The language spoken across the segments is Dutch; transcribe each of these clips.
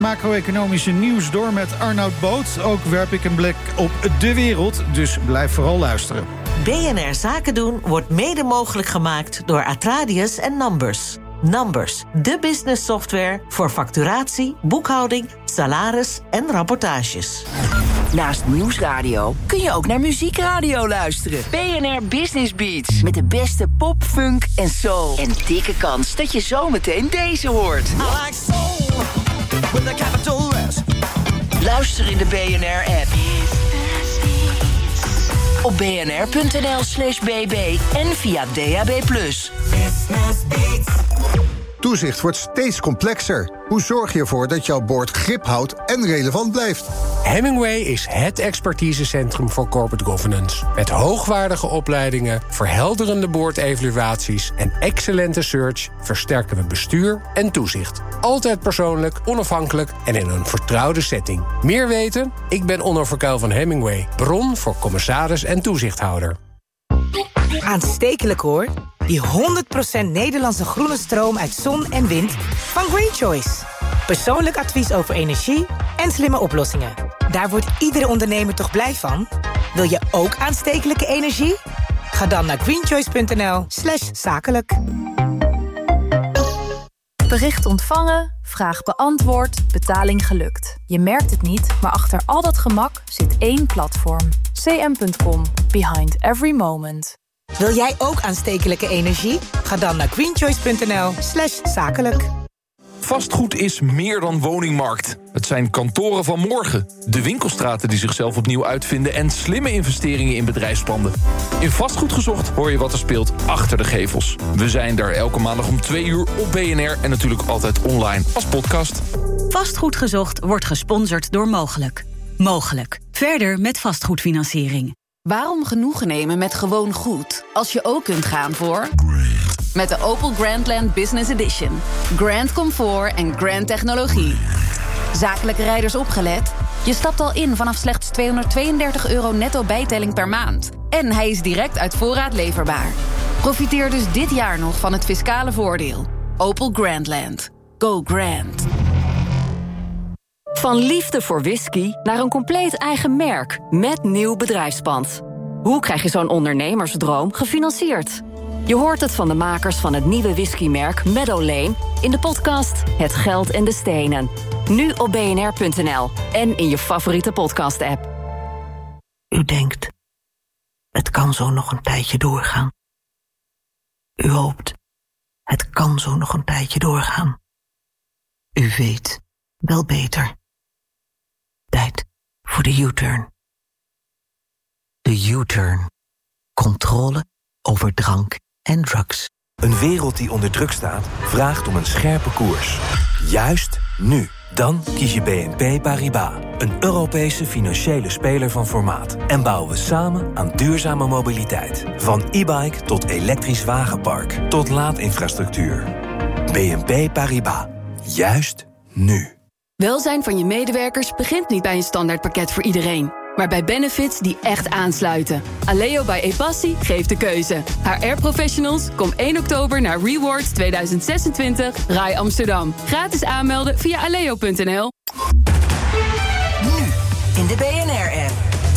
Macro-economische nieuws door met Arnoud Boot. Ook werp ik een blik op de wereld, dus blijf vooral luisteren. BNR Zaken doen wordt mede mogelijk gemaakt door Atradius en Numbers. Numbers, de business software voor facturatie, boekhouding, salaris en rapportages. Naast Nieuwsradio kun je ook naar Muziekradio luisteren. BNR Business Beats. Met de beste pop, funk en soul. En dikke kans dat je zometeen deze hoort. I like soul with a capital S. Luister in de BNR-app. Op bnr.nl/bb en via DAB+. Business Beats. Toezicht wordt steeds complexer. Hoe zorg je ervoor dat jouw boord grip houdt en relevant blijft? Hemingway is het expertisecentrum voor corporate governance. Met hoogwaardige opleidingen, verhelderende boordevaluaties en excellente search versterken we bestuur en toezicht. Altijd persoonlijk, onafhankelijk en in een vertrouwde setting. Meer weten? Ik ben Onno Verkuil van Hemingway, bron voor commissaris en toezichthouder. Aanstekelijk hoor. Die 100% Nederlandse groene stroom uit zon en wind van Green Choice. Persoonlijk advies over energie en slimme oplossingen. Daar wordt iedere ondernemer toch blij van? Wil je ook aanstekelijke energie? Ga dan naar greenchoice.nl/zakelijk. Bericht ontvangen, vraag beantwoord, betaling gelukt. Je merkt het niet, maar achter al dat gemak zit één platform. cm.com. Behind every moment. Wil jij ook aanstekelijke energie? Ga dan naar greenchoice.nl/zakelijk. Vastgoed is meer dan woningmarkt. Het zijn kantoren van morgen, de winkelstraten die zichzelf opnieuw uitvinden en slimme investeringen in bedrijfspanden. In Vastgoed Gezocht hoor je wat er speelt achter de gevels. We zijn daar elke maandag om 2 uur op BNR en natuurlijk altijd online als podcast. Vastgoed Gezocht wordt gesponsord door Mogelijk. Mogelijk. Verder met vastgoedfinanciering. Waarom genoegen nemen met gewoon goed, als je ook kunt gaan voor... Met de Opel Grandland Business Edition. Grand comfort en grand technologie. Zakelijke rijders opgelet? Je stapt al in vanaf slechts €232 netto bijtelling per maand. En hij is direct uit voorraad leverbaar. Profiteer dus dit jaar nog van het fiscale voordeel. Opel Grandland. Go grand. Van liefde voor whisky naar een compleet eigen merk met nieuw bedrijfspand. Hoe krijg je zo'n ondernemersdroom gefinancierd? Je hoort het van de makers van het nieuwe whiskymerk Meadow Lane in de podcast Het Geld en de Stenen. Nu op bnr.nl en in je favoriete podcast-app. U denkt, het kan zo nog een tijdje doorgaan. U hoopt, het kan zo nog een tijdje doorgaan. U weet, wel beter. Tijd voor de U-turn. De U-turn. Controle over drank en drugs. Een wereld die onder druk staat, vraagt om een scherpe koers. Juist nu. Dan kies je BNP Paribas. Een Europese financiële speler van formaat. En bouwen we samen aan duurzame mobiliteit. Van e-bike tot elektrisch wagenpark. Tot laadinfrastructuur. BNP Paribas. Juist nu. Welzijn van je medewerkers begint niet bij een standaardpakket voor iedereen. Maar bij benefits die echt aansluiten. Aleo bij Epassi geeft de keuze. HR-professionals, kom 1 oktober naar Rewards 2026 RAI Amsterdam. Gratis aanmelden via aleo.nl. Nu in de BNR-app.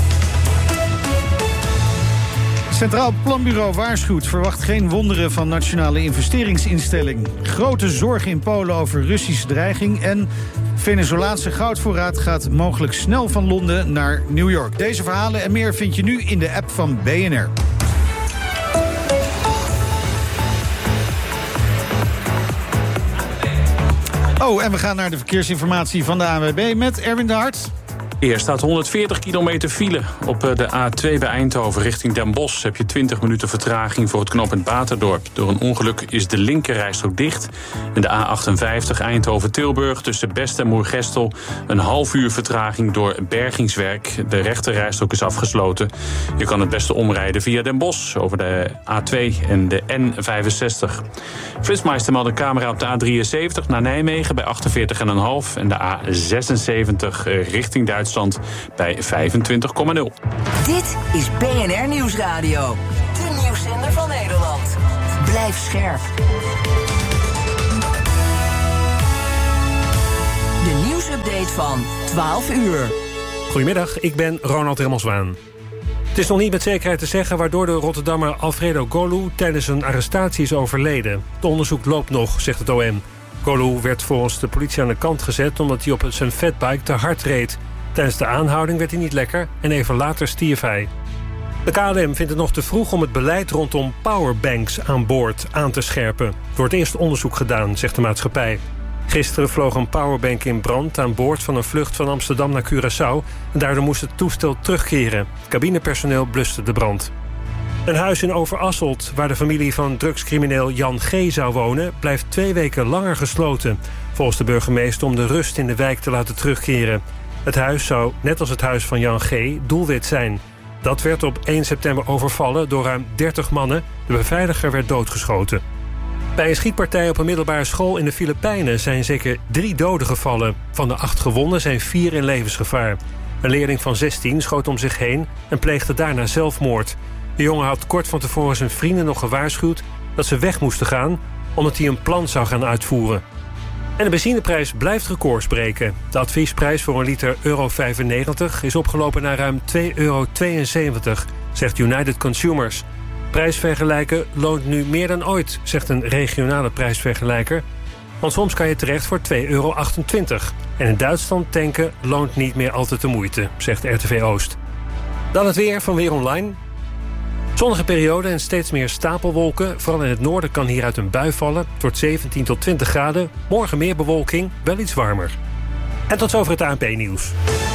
Centraal Planbureau waarschuwt, verwacht geen wonderen van Nationale Investeringsinstelling. Grote zorgen in Polen over Russische dreiging en Venezolaanse goudvoorraad gaat mogelijk snel van Londen naar New York. Deze verhalen en meer vind je nu in de app van BNR. Oh, en we gaan naar de verkeersinformatie van de ANWB met Erwin de Hart. Er staat 140 kilometer file op de A2 bij Eindhoven richting Den Bosch. Heb je 20 minuten vertraging voor het knooppunt Baterdorp. Door een ongeluk is de linkerrijstrook dicht. En de A58 Eindhoven-Tilburg tussen Best en Moergestel. Een half uur vertraging door bergingswerk. De rechterrijstrook is afgesloten. Je kan het beste omrijden via Den Bosch over de A2 en de N65. Flitsmeister meldt een camera op de A73 naar Nijmegen bij 48,5. En de A76 richting Duitsland bij 25,0. Dit is BNR Nieuwsradio. De nieuwszender van Nederland. Blijf scherp. De nieuwsupdate van 12 uur. Goedemiddag, ik ben Ronald Remmelswaan. Het is nog niet met zekerheid te zeggen waardoor de Rotterdammer Alfredo Golu tijdens een arrestatie is overleden. Het onderzoek loopt nog, zegt het OM. Golu werd volgens de politie aan de kant gezet omdat hij op zijn fatbike te hard reed. Tijdens de aanhouding werd hij niet lekker en even later stierf hij. De KLM vindt het nog te vroeg om het beleid rondom powerbanks aan boord aan te scherpen. Er wordt eerst onderzoek gedaan, zegt de maatschappij. Gisteren vloog een powerbank in brand aan boord van een vlucht van Amsterdam naar Curaçao. En daardoor moest het toestel terugkeren. Het cabinepersoneel bluste de brand. Een huis in Overasselt, waar de familie van drugscrimineel Jan G. zou wonen, blijft 2 weken langer gesloten. Volgens de burgemeester om de rust in de wijk te laten terugkeren. Het huis zou, net als het huis van Jan G., doelwit zijn. Dat werd op 1 september overvallen door ruim 30 mannen. De beveiliger werd doodgeschoten. Bij een schietpartij op een middelbare school in de Filipijnen zijn zeker 3 doden gevallen. Van de 8 gewonden zijn 4 in levensgevaar. Een leerling van 16 schoot om zich heen en pleegde daarna zelfmoord. De jongen had kort van tevoren zijn vrienden nog gewaarschuwd dat ze weg moesten gaan, omdat hij een plan zou gaan uitvoeren. En de benzineprijs blijft records breken. De adviesprijs voor een liter €1,95 is opgelopen naar ruim €2,72, zegt United Consumers. Prijsvergelijken loont nu meer dan ooit, zegt een regionale prijsvergelijker. Want soms kan je terecht voor €2,28. En in Duitsland tanken loont niet meer altijd de moeite, zegt RTV Oost. Dan het weer van Weer Online. Zonnige periode en steeds meer stapelwolken. Vooral in het noorden kan hieruit een bui vallen. Het wordt 17 tot 20 graden. Morgen meer bewolking, wel iets warmer. En tot zover het ANP-nieuws.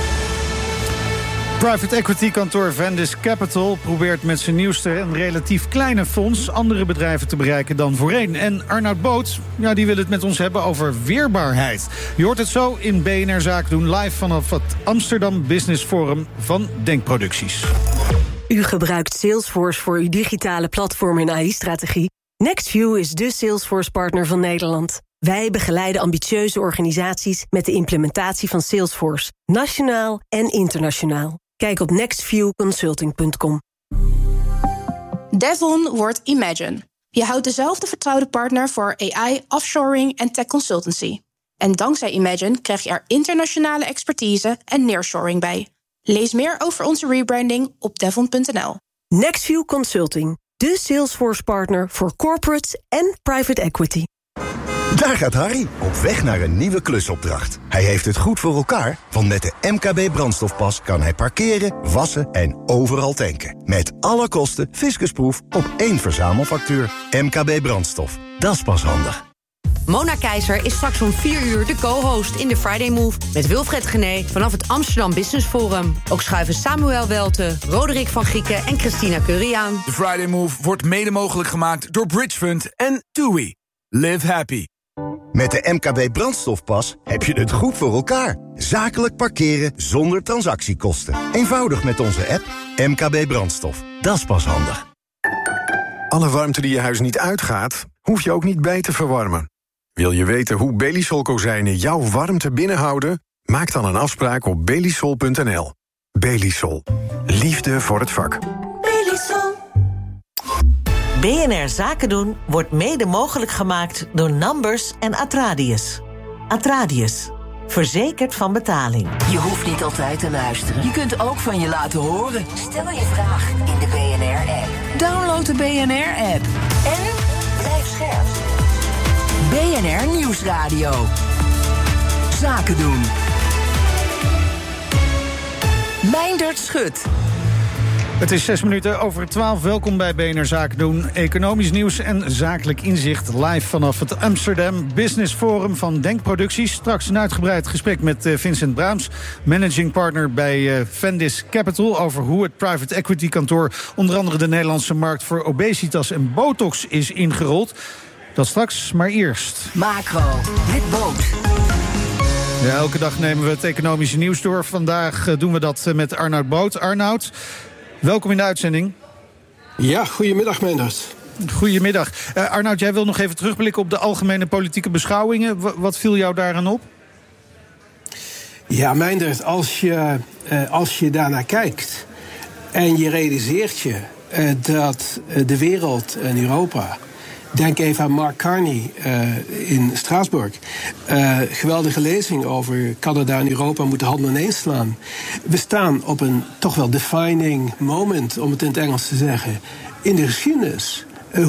Private equity kantoor Vendis Capital probeert met zijn nieuwste en relatief kleine fonds andere bedrijven te bereiken dan voorheen. En Arnoud Boot, die wil het met ons hebben over weerbaarheid. Je hoort het zo in BNR Zaken doen, live vanaf het Amsterdam Business Forum van Denkproducties. U gebruikt Salesforce voor uw digitale platform en AI-strategie. Nextview is de Salesforce-partner van Nederland. Wij begeleiden ambitieuze organisaties met de implementatie van Salesforce, nationaal en internationaal. Kijk op nextviewconsulting.com. Devon wordt Imagine. Je houdt dezelfde vertrouwde partner voor AI, offshoring en tech consultancy. En dankzij Imagine krijg je er internationale expertise en nearshoring bij. Lees meer over onze rebranding op devon.nl. Nextview Consulting, de Salesforce-partner voor corporates en private equity. Daar gaat Harry, op weg naar een nieuwe klusopdracht. Hij heeft het goed voor elkaar, want met de MKB brandstofpas kan hij parkeren, wassen en overal tanken. Met alle kosten fiscusproef op 1 verzamelfactuur. MKB brandstof, dat is pas handig. Mona Keizer is straks om 4 uur de co-host in de Friday Move met Wilfred Gené vanaf het Amsterdam Business Forum. Ook schuiven Samuel Welte, Roderick van Grieken en Christina Curry aan. De Friday Move wordt mede mogelijk gemaakt door Bridgefund en TUI. Live happy. Met de MKB brandstofpas heb je het goed voor elkaar. Zakelijk parkeren zonder transactiekosten. Eenvoudig met onze app MKB brandstof. Dat is pas handig. Alle warmte die je huis niet uitgaat, hoef je ook niet bij te verwarmen. Wil je weten hoe Belisol kozijnen jouw warmte binnenhouden? Maak dan een afspraak op belisol.nl. Belisol. Liefde voor het vak. Belisol. BNR Zaken doen wordt mede mogelijk gemaakt door Numbers en Atradius. Atradius. Verzekerd van betaling. Je hoeft niet altijd te luisteren. Je kunt ook van je laten horen. Stel je vraag in de BNR-app. Download de BNR-app. En blijf scherp. BNR Nieuwsradio. Zaken doen. Meindert Schut. Het is 11:06. Welkom bij BNR Zaken doen. Economisch nieuws en zakelijk inzicht live vanaf het Amsterdam Business Forum van Denkproducties. Straks een uitgebreid gesprek met Vincent Braams, managing partner bij Vendis Capital, over hoe het private equity kantoor onder andere de Nederlandse markt voor obesitas en botox is ingerold. Dat straks, maar eerst. Macro, met Boot. Ja, elke dag nemen we het economische nieuws door. Vandaag doen we dat met Arnoud Boot. Arnoud, welkom in de uitzending. Ja, goedemiddag, Meindert. Goedemiddag. Arnoud, jij wil nog even terugblikken op de algemene politieke beschouwingen. Wat viel jou daaraan op? Ja, Meindert, als je daarnaar kijkt en je realiseert je dat de wereld en Europa Denk even aan Mark Carney in Straatsburg. Geweldige lezing over Canada en Europa moeten handen ineens slaan. We staan op een toch wel defining moment, om het in het Engels te zeggen, in de geschiedenis.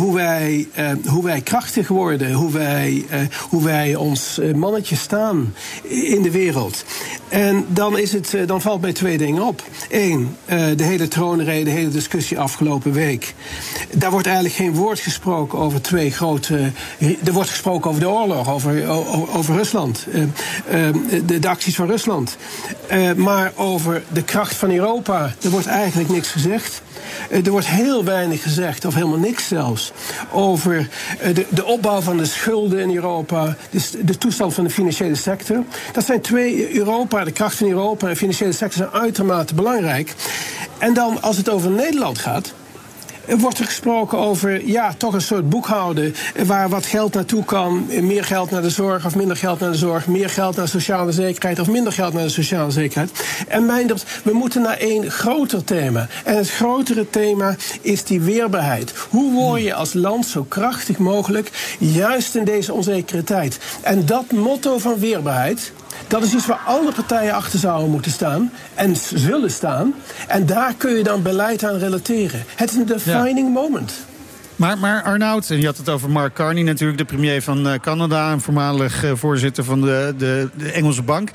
Hoe wij krachtig worden, hoe wij ons mannetje staan in de wereld. En dan valt mij 2 dingen op. 1, de hele troonrede, de hele discussie afgelopen week. Daar wordt eigenlijk geen woord gesproken over 2 grote... Er wordt gesproken over de oorlog, over Rusland. De acties van Rusland. Maar over de kracht van Europa, er wordt eigenlijk niks gezegd. Er wordt heel weinig gezegd, of helemaal niks zelfs, over de opbouw van de schulden in Europa, de toestand van de financiële sector. Dat zijn 2, Europa, de kracht van Europa en de financiële sector zijn uitermate belangrijk. En dan, als het over Nederland gaat, wordt er gesproken over, toch een soort boekhouden waar wat geld naartoe kan, meer geld naar de zorg of minder geld naar de zorg, meer geld naar de sociale zekerheid of minder geld naar de sociale zekerheid. En mijndert, we moeten naar 1 groter thema. En het grotere thema is die weerbaarheid. Hoe word je als land zo krachtig mogelijk, juist in deze onzekere tijd? En dat motto van weerbaarheid, dat is iets waar alle partijen achter zouden moeten staan en zullen staan. En daar kun je dan beleid aan relateren. Het is een defining moment. Maar Arnoud, en je had het over Mark Carney natuurlijk, de premier van Canada en voormalig voorzitter van de Engelse bank.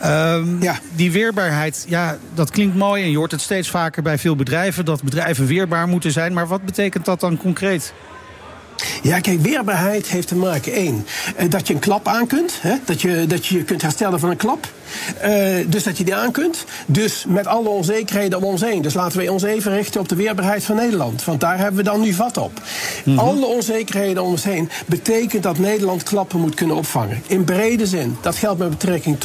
Die weerbaarheid, dat klinkt mooi en je hoort het steeds vaker bij veel bedrijven, dat bedrijven weerbaar moeten zijn. Maar wat betekent dat dan concreet? Ja, kijk, weerbaarheid heeft te maken, 1, dat je een klap aan kunt. Hè? Dat je kunt herstellen van een klap. Dus dat je die aan kunt. Dus met alle onzekerheden om ons heen. Dus laten we ons even richten op de weerbaarheid van Nederland. Want daar hebben we dan nu vat op. Alle onzekerheden om ons heen betekent dat Nederland klappen moet kunnen opvangen. In brede zin. Dat geldt met betrekking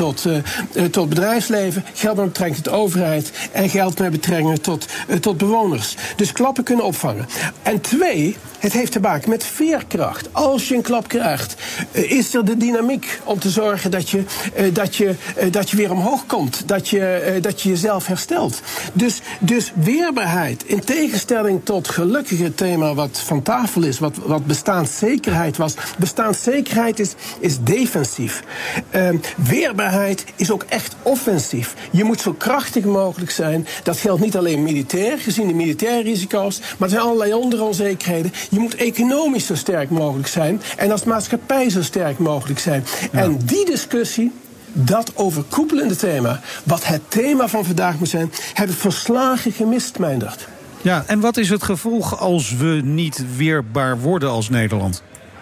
tot bedrijfsleven, geldt met betrekking tot de overheid en geldt met betrekking tot bewoners. Dus klappen kunnen opvangen. En 2, het heeft te maken met veerkracht. Als je een klap krijgt, is er de dynamiek om te zorgen dat je weer omhoog komt. Dat je jezelf herstelt. Dus weerbaarheid, in tegenstelling tot gelukkig het thema wat van tafel is, wat bestaanszekerheid was. Bestaanszekerheid is defensief. Weerbaarheid is ook echt offensief. Je moet zo krachtig mogelijk zijn. Dat geldt niet alleen militair, gezien de militaire risico's, maar er zijn allerlei andere onzekerheden. Je moet economisch zo sterk mogelijk zijn en als maatschappij zo sterk mogelijk zijn. Ja. En die discussie, dat overkoepelende thema, wat het thema van vandaag moet zijn, hebben verslagen gemist, Meindert. Ja, en wat is het gevolg als we niet weerbaar worden als Nederland?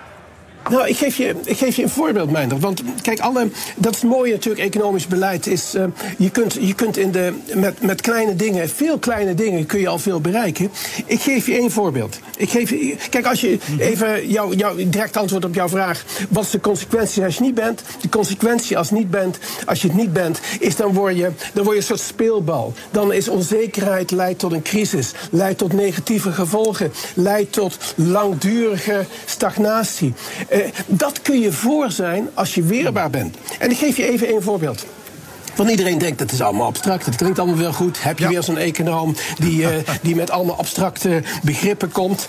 Nou, ik geef je een voorbeeld, Meindert. Want kijk, dat is het mooie natuurlijk, economisch beleid is, je kunt met kleine dingen, veel kleine dingen, kun je al veel bereiken. Ik geef je 1 voorbeeld. Kijk, als je even jouw direct antwoord op jouw vraag, wat is de consequentie als je niet bent? De consequentie als je het niet bent, is dan word je een soort speelbal. Dan is onzekerheid leidt tot een crisis, leidt tot negatieve gevolgen, leidt tot langdurige stagnatie. Dat kun je voor zijn als je weerbaar bent. En ik geef je even 1 voorbeeld. Want iedereen denkt, dat is allemaal abstract, het klinkt allemaal wel goed. Heb je weer zo'n econoom die met allemaal abstracte begrippen komt.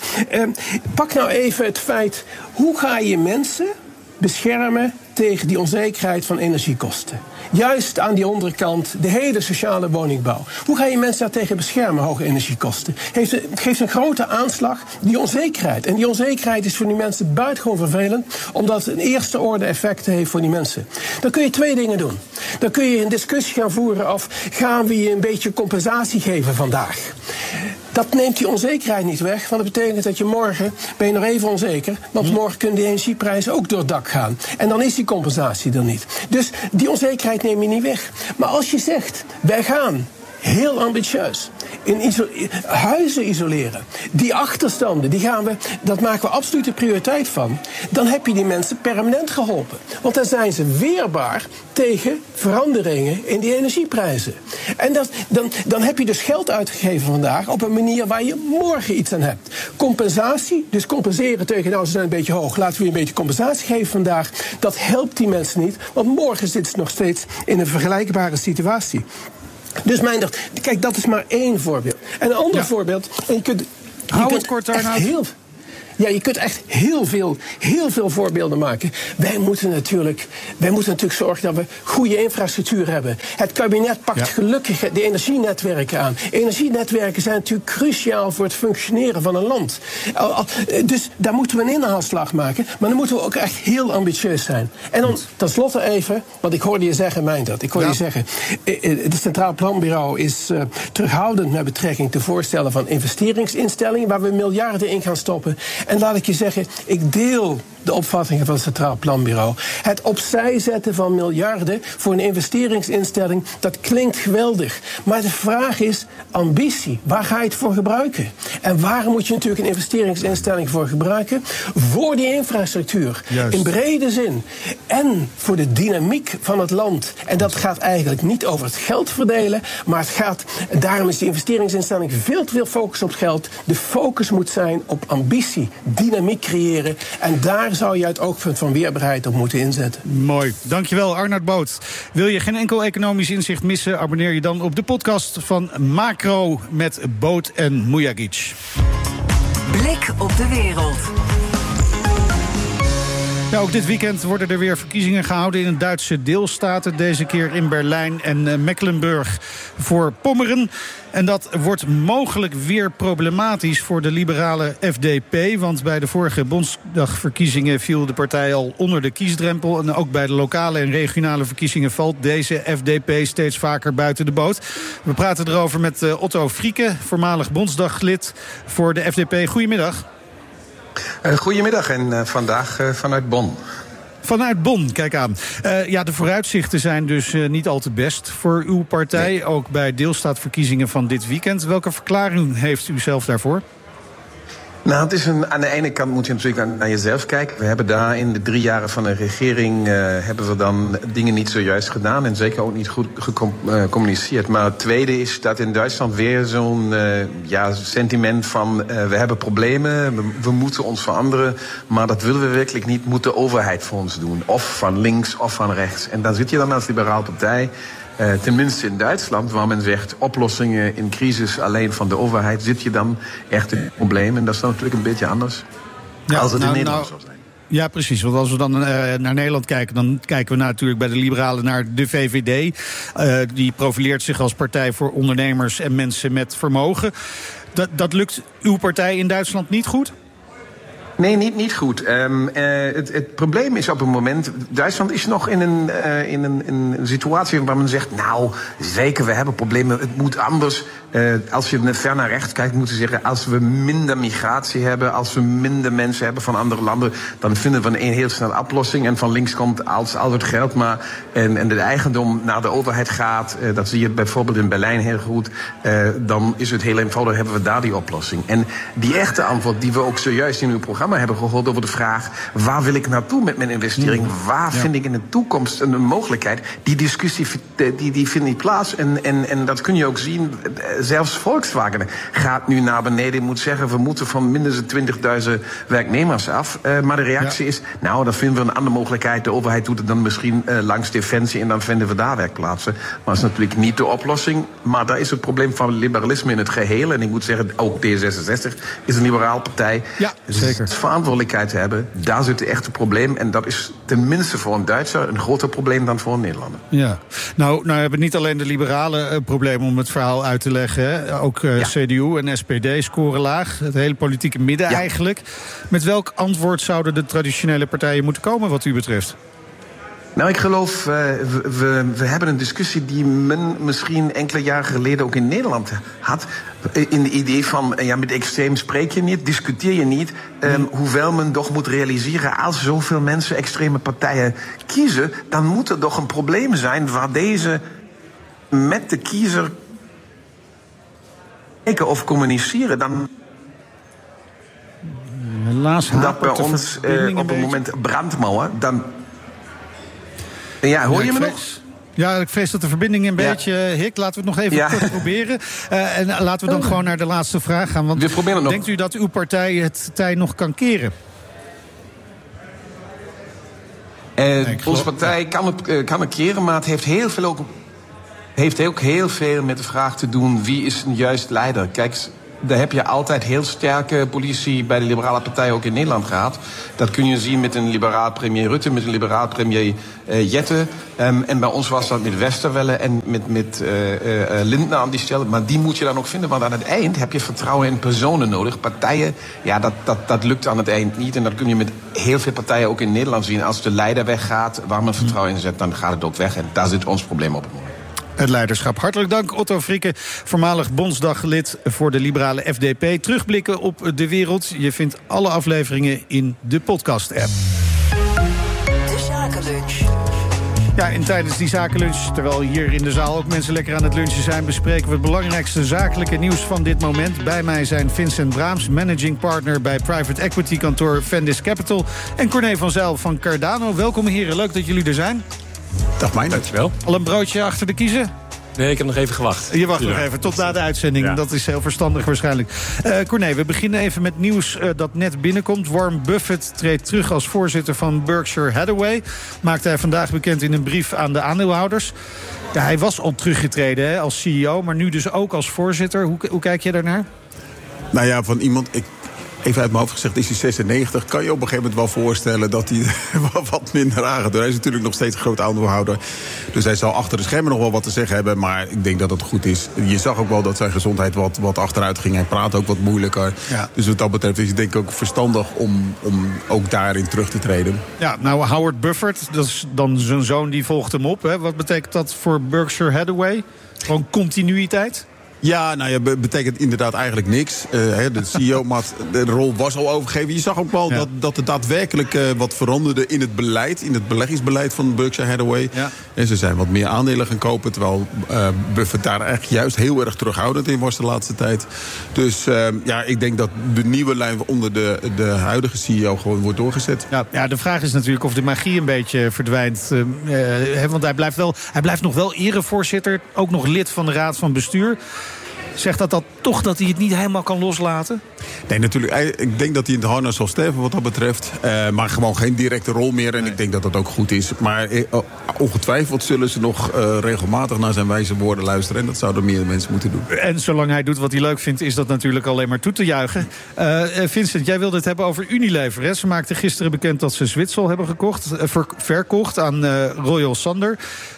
Pak nou even het feit, hoe ga je mensen beschermen tegen die onzekerheid van energiekosten? Juist aan die onderkant, de hele sociale woningbouw. Hoe ga je mensen daartegen beschermen, hoge energiekosten? Geeft een grote aanslag, die onzekerheid. En die onzekerheid is voor die mensen buitengewoon vervelend, omdat het een eerste orde effecten heeft voor die mensen. Dan kun je 2 dingen doen. Dan kun je een discussie gaan voeren of gaan we je een beetje compensatie geven vandaag. Dat neemt die onzekerheid niet weg, want dat betekent dat je morgen ben je nog even onzeker, want morgen kunnen die energieprijzen ook door het dak gaan. En dan is die compensatie er niet. Dus die onzekerheid neem je niet weg. Maar als je zegt, wij gaan heel ambitieus huizen isoleren, die achterstanden, dat maken we absoluut een prioriteit van, dan heb je die mensen permanent geholpen. Want dan zijn ze weerbaar tegen veranderingen in die energieprijzen. En dan heb je dus geld uitgegeven vandaag op een manier waar je morgen iets aan hebt. Compensatie, dus compenseren tegen, nou, ze zijn een beetje hoog, laten we je een beetje compensatie geven vandaag. Dat helpt die mensen niet, want morgen zitten ze nog steeds in een vergelijkbare situatie. Dus kijk, dat is maar 1 voorbeeld. En een ander voorbeeld, en je kunt Hou het kort, Arnoud. Ja, je kunt echt heel veel voorbeelden maken. Wij moeten natuurlijk zorgen dat we goede infrastructuur hebben. Het kabinet pakt gelukkig de energienetwerken aan. Energienetwerken zijn natuurlijk cruciaal voor het functioneren van een land. Dus daar moeten we een inhaalslag maken. Maar dan moeten we ook echt heel ambitieus zijn. En dan tenslotte even, want ik hoorde je zeggen, Meindert. Ik hoorde je zeggen, het Centraal Planbureau is terughoudend met betrekking tot voorstellen van investeringsinstellingen waar we miljarden in gaan stoppen. En laat ik je zeggen, ik deel de opvattingen van het Centraal Planbureau. Het opzij zetten van miljarden voor een investeringsinstelling, dat klinkt geweldig. Maar de vraag is ambitie. Waar ga je het voor gebruiken? En waar moet je natuurlijk een investeringsinstelling voor gebruiken? Voor die infrastructuur. Juist. In brede zin. En voor de dynamiek van het land. En dat gaat eigenlijk niet over het geld verdelen, maar het gaat, daarom is die investeringsinstelling veel te veel focus op het geld. De focus moet zijn op ambitie, dynamiek creëren. En daar zou je het oogpunt van weerbaarheid op moeten inzetten. Mooi. Dankjewel, Arnoud Boot. Wil je geen enkel economisch inzicht missen? Abonneer je dan op de podcast van Macro met Boot en Mujagic. Blik op de wereld. Ja, ook dit weekend worden er weer verkiezingen gehouden in de Duitse deelstaten. Deze keer in Berlijn en Mecklenburg voor Pommeren. En dat wordt mogelijk weer problematisch voor de liberale FDP. Want bij de vorige Bondsdagverkiezingen viel de partij al onder de kiesdrempel. En ook bij de lokale en regionale verkiezingen valt deze FDP steeds vaker buiten de boot. We praten erover met Otto Frieke, voormalig Bondsdaglid voor de FDP. Goedemiddag. Goedemiddag en vandaag vanuit Bonn. Vanuit Bonn, kijk aan. De vooruitzichten zijn dus niet al te best voor uw partij. Nee. Ook bij deelstaatverkiezingen van dit weekend. Welke verklaring heeft u zelf daarvoor? Nou, het is aan de ene kant moet je natuurlijk naar jezelf kijken. We hebben daar in de 3 jaren van de regering hebben we dan dingen niet zojuist gedaan en zeker ook niet goed gecommuniceerd. Maar het tweede is dat in Duitsland weer zo'n sentiment van we hebben problemen, we moeten ons veranderen, maar dat willen we werkelijk niet, moet de overheid voor ons doen. Of van links of van rechts. En daar zit je dan als liberale partij. Tenminste in Duitsland, waar men zegt oplossingen in crisis alleen van de overheid, zit je dan echt in het probleem. En dat is dan natuurlijk een beetje anders als het in Nederland zou zijn. Ja, precies. Want als we dan naar Nederland kijken, dan kijken we natuurlijk bij de liberalen naar de VVD. Die profileert zich als partij voor ondernemers en mensen met vermogen. Dat lukt uw partij in Duitsland niet goed? Nee, niet goed. Het probleem is op het moment, Duitsland is nog in een situatie waar men zegt, nou, zeker, we hebben problemen, het moet anders. Als je ver naar rechts kijkt, moet je zeggen, als we minder migratie hebben, als we minder mensen hebben van andere landen, dan vinden we een heel snel oplossing. En van links komt al het geld maar en de eigendom naar de overheid gaat. Dat zie je bijvoorbeeld in Berlijn heel goed. Dan is het heel eenvoudig, hebben we daar die oplossing. En die echte antwoord die we ook zojuist in uw programma hebben gehoord over de vraag, waar wil ik naartoe met mijn investering? Waar vind ik in de toekomst een mogelijkheid? Die discussie die vindt niet plaats. En dat kun je ook zien. Zelfs Volkswagen gaat nu naar beneden. Moet zeggen, we moeten van minstens 20.000 werknemers af. Maar de reactie is, nou, dan vinden we een andere mogelijkheid. De overheid doet het dan misschien langs Defensie en dan vinden we daar werkplaatsen. Maar dat is natuurlijk niet de oplossing. Maar daar is het probleem van liberalisme in het geheel. En ik moet zeggen, ook D66 is een liberaal partij. Ja, zeker. Verantwoordelijkheid te hebben, daar zit het echte probleem. En dat is tenminste voor een Duitser een groter probleem dan voor een Nederlander. Ja, nou hebben niet alleen de liberalen problemen om het verhaal uit te leggen. Hè? Ook CDU en SPD scoren laag. Het hele politieke midden eigenlijk. Met welk antwoord zouden de traditionele partijen moeten komen wat u betreft? Nou, ik geloof, we hebben een discussie die men misschien enkele jaren geleden ook in Nederland had. In het idee van, met extreem spreek je niet, discuteer je niet. Hoewel men toch moet realiseren, als zoveel mensen extreme partijen kiezen, dan moet er toch een probleem zijn waar deze met de kiezer kijken of communiceren. Dan helaas dat bij ons op het moment brandmauwen, dan. Ja, hoor je me nog? Ja, ik vrees dat de verbinding een beetje hikt. Laten we het nog even kort proberen. En laten we dan gewoon naar de laatste vraag gaan. Want denkt u dat uw partij het tij nog kan keren? Onze partij kan het keren, maar het heeft ook heel veel met de vraag te doen, wie is een juist leider? Kijk, daar heb je altijd heel sterke politie bij de liberale partij ook in Nederland gehad. Dat kun je zien met een liberaal premier Rutte, met een liberaal premier Jette. En bij ons was dat met Westerwelle en met Lindner aan die stel. Maar die moet je dan ook vinden, want aan het eind heb je vertrouwen in personen nodig. Partijen, dat lukt aan het eind niet. En dat kun je met heel veel partijen ook in Nederland zien. Als de leider weggaat, waar men vertrouwen in zet, dan gaat het ook weg. En daar zit ons probleem op het moment. Het leiderschap. Hartelijk dank, Otto Frikke, voormalig bondsdaglid voor de liberale FDP. Terugblikken op de wereld. Je vindt alle afleveringen in de podcast-app. De Zakenlunch. Ja, en tijdens die zakenlunch, terwijl hier in de zaal ook mensen lekker aan het lunchen zijn, bespreken we het belangrijkste zakelijke nieuws van dit moment. Bij mij zijn Vincent Braams, managing partner bij private equity kantoor Vendis Capital, en Corné van Zijl van Cardano. Welkom heren, leuk dat jullie er zijn. Dag Mijn, dankjewel. Al een broodje achter de kiezen? Nee, ik heb nog even gewacht. Je wacht nog even, tot na de uitzending. Ja. Dat is heel verstandig waarschijnlijk. Corné, we beginnen even met nieuws dat net binnenkomt. Warren Buffett treedt terug als voorzitter van Berkshire Hathaway. Maakte hij vandaag bekend in een brief aan de aandeelhouders. Ja, hij was al teruggetreden als CEO, maar nu dus ook als voorzitter. Hoe kijk je daarnaar? Nou ja, van iemand... Even uit mijn hoofd gezegd, is hij 96. Kan je op een gegeven moment wel voorstellen dat hij wat minder aangaat. Hij is natuurlijk nog steeds een groot aandeelhouder. Dus hij zal achter de schermen nog wel wat te zeggen hebben. Maar ik denk dat het goed is. Je zag ook wel dat zijn gezondheid wat achteruit ging. Hij praat ook wat moeilijker. Ja. Dus wat dat betreft is het denk ik ook verstandig om ook daarin terug te treden. Ja, nou Howard Buffett, dat is dan zijn zoon, die volgt hem op. Hè? Wat betekent dat voor Berkshire Hathaway? Gewoon continuïteit? Ja, nou ja, betekent inderdaad eigenlijk niks. De CEO, maar de rol was al overgegeven. Je zag ook wel dat er daadwerkelijk wat veranderde in het beleid, in het beleggingsbeleid van Berkshire Hathaway. Ja. En ze zijn wat meer aandelen gaan kopen, terwijl Buffett daar eigenlijk juist heel erg terughoudend in was de laatste tijd. Dus ik denk dat de nieuwe lijn onder de huidige CEO gewoon wordt doorgezet. Ja, de vraag is natuurlijk of de magie een beetje verdwijnt. Want hij blijft nog wel erevoorzitter, ook nog lid van de raad van bestuur. Zegt dat toch dat hij het niet helemaal kan loslaten? Nee, natuurlijk. Ik denk dat hij in het harnas zal sterven wat dat betreft. Maar gewoon geen directe rol meer. En ik denk dat dat ook goed is. Maar ongetwijfeld zullen ze nog regelmatig naar zijn wijze woorden luisteren. En dat zouden meer mensen moeten doen. En zolang hij doet wat hij leuk vindt, is dat natuurlijk alleen maar toe te juichen. Vincent, jij wilde het hebben over Unilever. Hè? Ze maakten gisteren bekend dat ze Zwitsal hebben verkocht aan Royal Sander.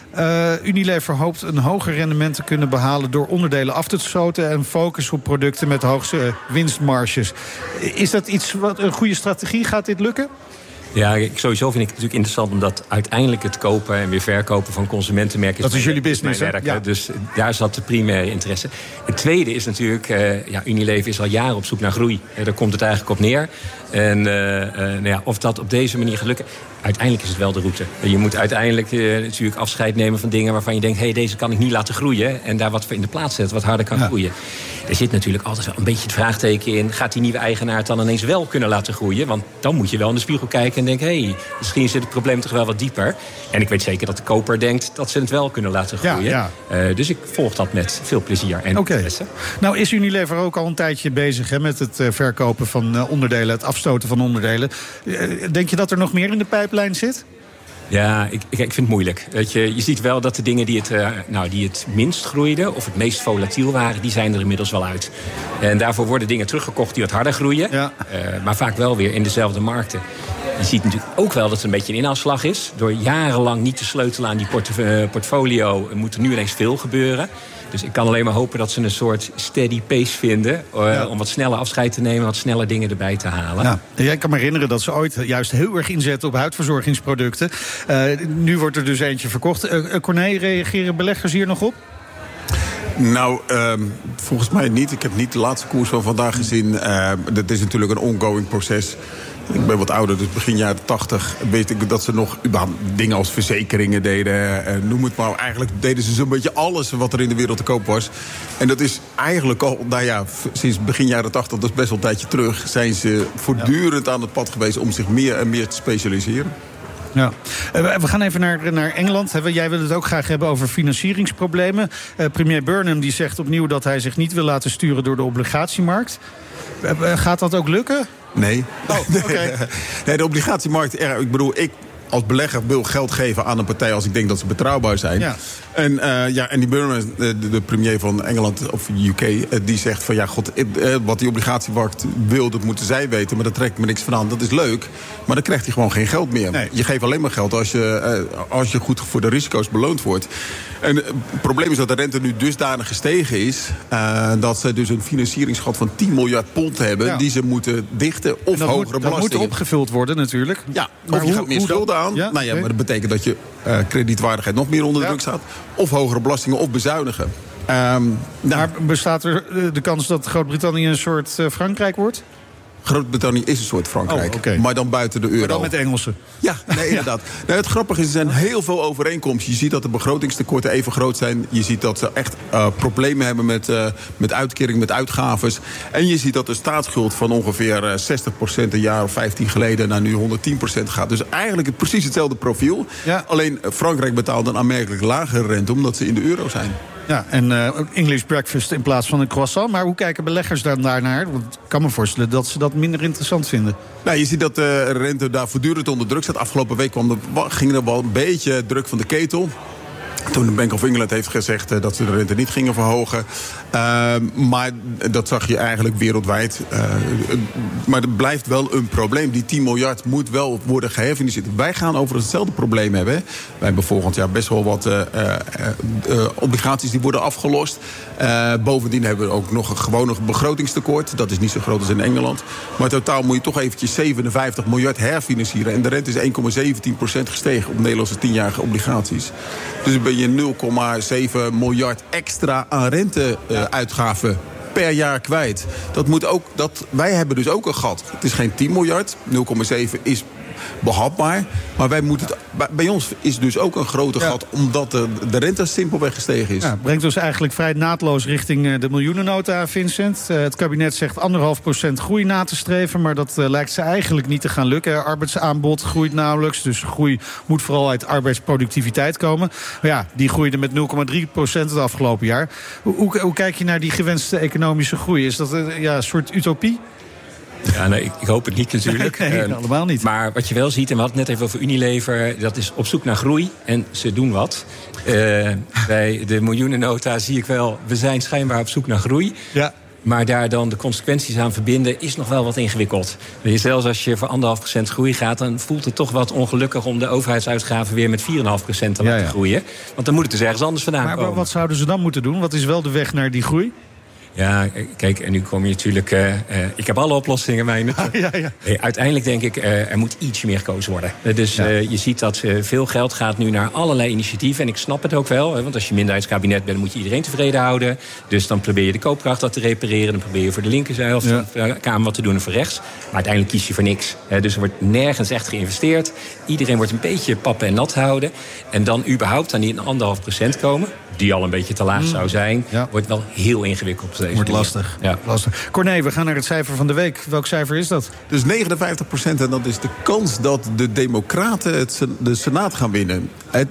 Unilever hoopt een hoger rendement te kunnen behalen door onderdelen af te stoten en focus op producten met hoogste winstmarges. Is dat iets wat een goede strategie? Gaat dit lukken? Ja, sowieso vind ik het natuurlijk interessant omdat uiteindelijk het kopen en weer verkopen van consumentenmerken... Dat is jullie business, hè? Ja. Dus daar zat de primaire interesse. Het tweede is natuurlijk, Unilever is al jaren op zoek naar groei. Daar komt het eigenlijk op neer. En of dat op deze manier gaat lukken... Uiteindelijk is het wel de route. Je moet uiteindelijk natuurlijk afscheid nemen van dingen waarvan je denkt... deze kan ik niet laten groeien. En daar wat voor in de plaats zetten, wat harder kan groeien. Er zit natuurlijk altijd wel een beetje het vraagteken in... gaat die nieuwe eigenaar het dan ineens wel kunnen laten groeien? Want dan moet je wel in de spiegel kijken en denken... misschien zit het probleem toch wel wat dieper. En ik weet zeker dat de koper denkt dat ze het wel kunnen laten groeien. Dus ik volg dat met veel plezier en interesse. Nou is Unilever ook al een tijdje bezig met het verkopen van onderdelen... het afstoten van onderdelen. Denk je dat er nog meer in de pijplijn zit? Ja, ik vind het moeilijk. Je ziet wel dat de dingen die het minst groeiden... of het meest volatiel waren, die zijn er inmiddels wel uit. En daarvoor worden dingen teruggekocht die wat harder groeien. Ja. Maar vaak wel weer in dezelfde markten. Je ziet natuurlijk ook wel dat het een beetje een inhaalslag is. Door jarenlang niet te sleutelen aan die portfolio... moet er nu ineens veel gebeuren. Dus ik kan alleen maar hopen dat ze een soort steady pace vinden... om wat sneller afscheid te nemen, wat sneller dingen erbij te halen. Ja. Jij kan me herinneren dat ze ooit juist heel erg inzetten op huidverzorgingsproducten. Nu wordt er dus eentje verkocht. Corné, reageren beleggers hier nog op? Nou, volgens mij niet. Ik heb niet de laatste koers van vandaag gezien. Dat is natuurlijk een ongoing proces. Ik ben wat ouder, dus begin jaren 80 weet ik dat ze nog dingen als verzekeringen deden. Noem het maar. Eigenlijk deden ze zo'n beetje alles wat er in de wereld te koop was. En dat is eigenlijk al, sinds begin jaren 80, dat is best wel een tijdje terug... zijn ze voortdurend aan het pad geweest om zich meer en meer te specialiseren. Ja. We gaan even naar Engeland. Jij wil het ook graag hebben over financieringsproblemen. Premier Burnham die zegt opnieuw dat hij zich niet wil laten sturen door de obligatiemarkt. Gaat dat ook lukken? Nee. Oh, okay. Nee, de obligatiemarkt, ik bedoel, ik als belegger wil geld geven aan een partij als ik denk dat ze betrouwbaar zijn. Ja. En die Burnham, de premier van Engeland of UK, die zegt van ja, god, wat die obligatiemarkt wil, dat moeten zij weten, maar daar trekt me niks van aan. Dat is leuk, maar dan krijgt hij gewoon geen geld meer. Nee. Je geeft alleen maar geld als je goed voor de risico's beloond wordt. En het probleem is dat de rente nu dusdanig gestegen is dat ze dus een financieringsgat van 10 miljard pond hebben die ze moeten dichten of hogere belastingen. Dat moet opgevuld worden natuurlijk. Ja, maar of je gaat meer schulden aan. Ja, maar dat betekent dat je kredietwaardigheid nog meer onder druk staat. Of hogere belastingen of bezuinigen. Maar bestaat er de kans dat Groot-Brittannië een soort Frankrijk wordt? Groot-Brittannië is een soort Frankrijk, maar dan buiten de euro. Maar dan met Engelsen. Ja, nee, inderdaad. Nou, het grappige is, er zijn heel veel overeenkomsten. Je ziet dat de begrotingstekorten even groot zijn. Je ziet dat ze echt problemen hebben met uitkering, met uitgaves. En je ziet dat de staatsschuld van ongeveer 60% een jaar of 15 geleden naar nu 110% gaat. Dus eigenlijk precies hetzelfde profiel. Ja. Alleen Frankrijk betaalt een aanmerkelijk lagere rente omdat ze in de euro zijn. Ja, en English breakfast in plaats van een croissant. Maar hoe kijken beleggers daarnaar? Want ik kan me voorstellen dat ze dat minder interessant vinden. Nou, je ziet dat de rente daar voortdurend onder druk staat. Afgelopen week ging er wel een beetje druk van de ketel. Toen de Bank of England heeft gezegd dat ze de rente niet gingen verhogen. Maar dat zag je eigenlijk wereldwijd. Maar er blijft wel een probleem. Die 10 miljard moet wel worden geherfinancierd. Wij gaan over hetzelfde probleem hebben. Wij hebben volgend jaar best wel wat obligaties die worden afgelost. Bovendien hebben we ook nog een gewone begrotingstekort. Dat is niet zo groot als in Engeland. Maar totaal moet je toch eventjes 57 miljard herfinancieren. En de rente is 1,17% gestegen op Nederlandse 10-jarige obligaties. Dus ben je 0,7 miljard extra aan renteuitgaven per jaar kwijt. Wij hebben dus ook een gat. Het is geen 10 miljard. 0,7 is behapbaar. Maar bij ons is dus ook een grote gat, omdat de rente simpelweg gestegen is. Ja, brengt ons eigenlijk vrij naadloos richting de miljoenennota, Vincent. Het kabinet zegt 1,5% groei na te streven, maar dat lijkt ze eigenlijk niet te gaan lukken. Arbeidsaanbod groeit nauwelijks, dus groei moet vooral uit arbeidsproductiviteit komen. Maar ja, die groeide met 0,3% het afgelopen jaar. Hoe kijk je naar die gewenste economische groei? Is dat een soort utopie? Ja, nee, ik hoop het niet natuurlijk. Nee, allemaal niet. Maar wat je wel ziet, en we hadden het net even over Unilever, dat is op zoek naar groei en ze doen wat. Bij de miljoenennota zie ik wel, we zijn schijnbaar op zoek naar groei. Ja. Maar daar dan de consequenties aan verbinden is nog wel wat ingewikkeld. Zelfs als je voor 1,5% groei gaat, dan voelt het toch wat ongelukkig om de overheidsuitgaven weer met 4,5% te laten groeien. Want dan moet het dus ergens anders vandaan komen. Maar wat zouden ze dan moeten doen? Wat is wel de weg naar die groei? Ja, kijk, en nu kom je natuurlijk. Ik heb alle oplossingen, Meijnen. Uiteindelijk denk ik, er moet ietsje meer gekozen worden. Dus je ziet dat veel geld gaat nu naar allerlei initiatieven. En ik snap het ook wel, want als je minderheidskabinet bent, moet je iedereen tevreden houden. Dus dan probeer je de koopkracht wat te repareren. Dan probeer je voor de linkerzijde van de Kamer wat te doen en voor rechts. Maar uiteindelijk kies je voor niks. Dus er wordt nergens echt geïnvesteerd. Iedereen wordt een beetje pappen en nat houden. En dan überhaupt aan die 1,5% komen, die al een beetje te laag zou zijn, wordt wel heel ingewikkeld. Wordt lastig. Ja. Lastig. Corné, we gaan naar het cijfer van de week. Welk cijfer is dat? Dus 59%, en dat is de kans dat de Democraten de Senaat gaan winnen.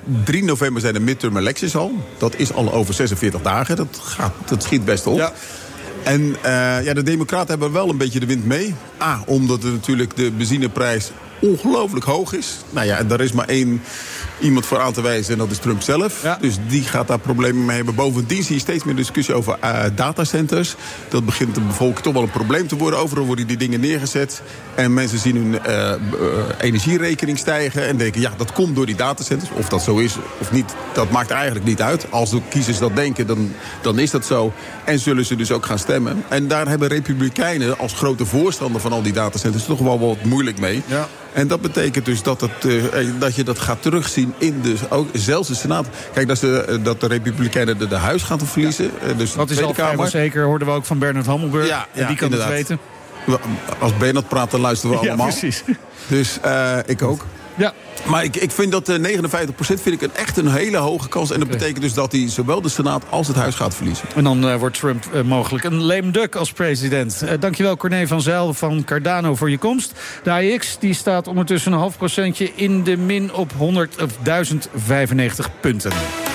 3 november zijn de midterm elections al. Dat is al over 46 dagen. Dat schiet best op. Ja. En de Democraten hebben wel een beetje de wind mee. Omdat natuurlijk de benzineprijs ongelooflijk hoog is. Nou ja, daar is maar één iemand voor aan te wijzen en dat is Trump zelf. Ja. Dus die gaat daar problemen mee hebben. Bovendien zie je steeds meer discussie over datacenters. Dat begint de bevolking toch wel een probleem te worden. Overal worden die dingen neergezet. En mensen zien hun energierekening stijgen en denken, dat komt door die datacenters. Of dat zo is of niet, dat maakt eigenlijk niet uit. Als de kiezers dat denken, dan is dat zo. En zullen ze dus ook gaan stemmen. En daar hebben Republikeinen als grote voorstander van al die datacenters toch wel wat moeilijk mee. Ja. En dat betekent dus dat je dat gaat terugzien in zelfs de Senaat. Kijk, dat de Republikeinen de huis gaan verliezen. Dus dat is al vrijwel zeker, hoorden we ook van Bernard Hammelburg. En die kan het weten. Als Bernard praat, dan luisteren we allemaal. Ja, precies. Dus ik ook. Ja. Maar ik vind dat 59% vind ik echt een hele hoge kans. En dat betekent dus dat hij zowel de Senaat als het huis gaat verliezen. En dan wordt Trump mogelijk een lame duck als president. Dankjewel Corné van Zijl van Cardano voor je komst. De AEX die staat ondertussen een 0,5% in de min op 1095 punten.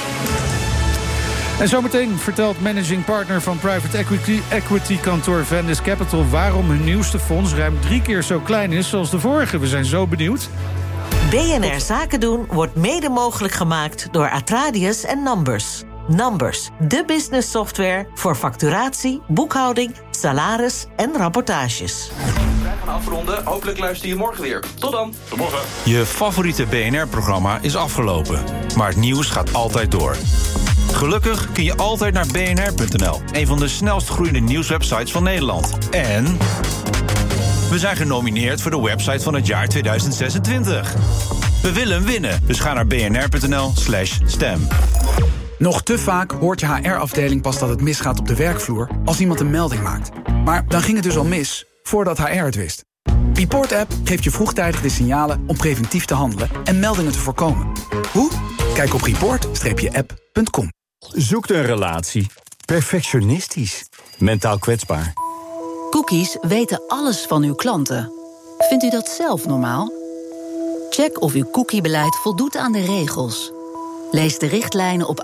En zometeen vertelt managing partner van private equity kantoor Vandis Capital waarom hun nieuwste fonds ruim 3 keer zo klein is als de vorige. We zijn zo benieuwd. BNR Zaken doen wordt mede mogelijk gemaakt door Atradius en Numbers. Numbers, de business software voor facturatie, boekhouding, salaris en rapportages. Wij gaan afronden. Hopelijk luister je morgen weer. Tot dan. Tot morgen. Je favoriete BNR-programma is afgelopen, maar het nieuws gaat altijd door. Gelukkig kun je altijd naar bnr.nl, een van de snelst groeiende nieuwswebsites van Nederland. En we zijn genomineerd voor de website van het jaar 2026. We willen hem winnen, dus ga naar bnr.nl/stem. Nog te vaak hoort je HR-afdeling pas dat het misgaat op de werkvloer als iemand een melding maakt. Maar dan ging het dus al mis, voordat HR het wist. Report-app geeft je vroegtijdig de signalen om preventief te handelen en meldingen te voorkomen. Hoe? Kijk op report-app.com. Zoekt een relatie. Perfectionistisch. Mentaal kwetsbaar. Cookies weten alles van uw klanten. Vindt u dat zelf normaal? Check of uw cookiebeleid voldoet aan de regels. Lees de richtlijnen op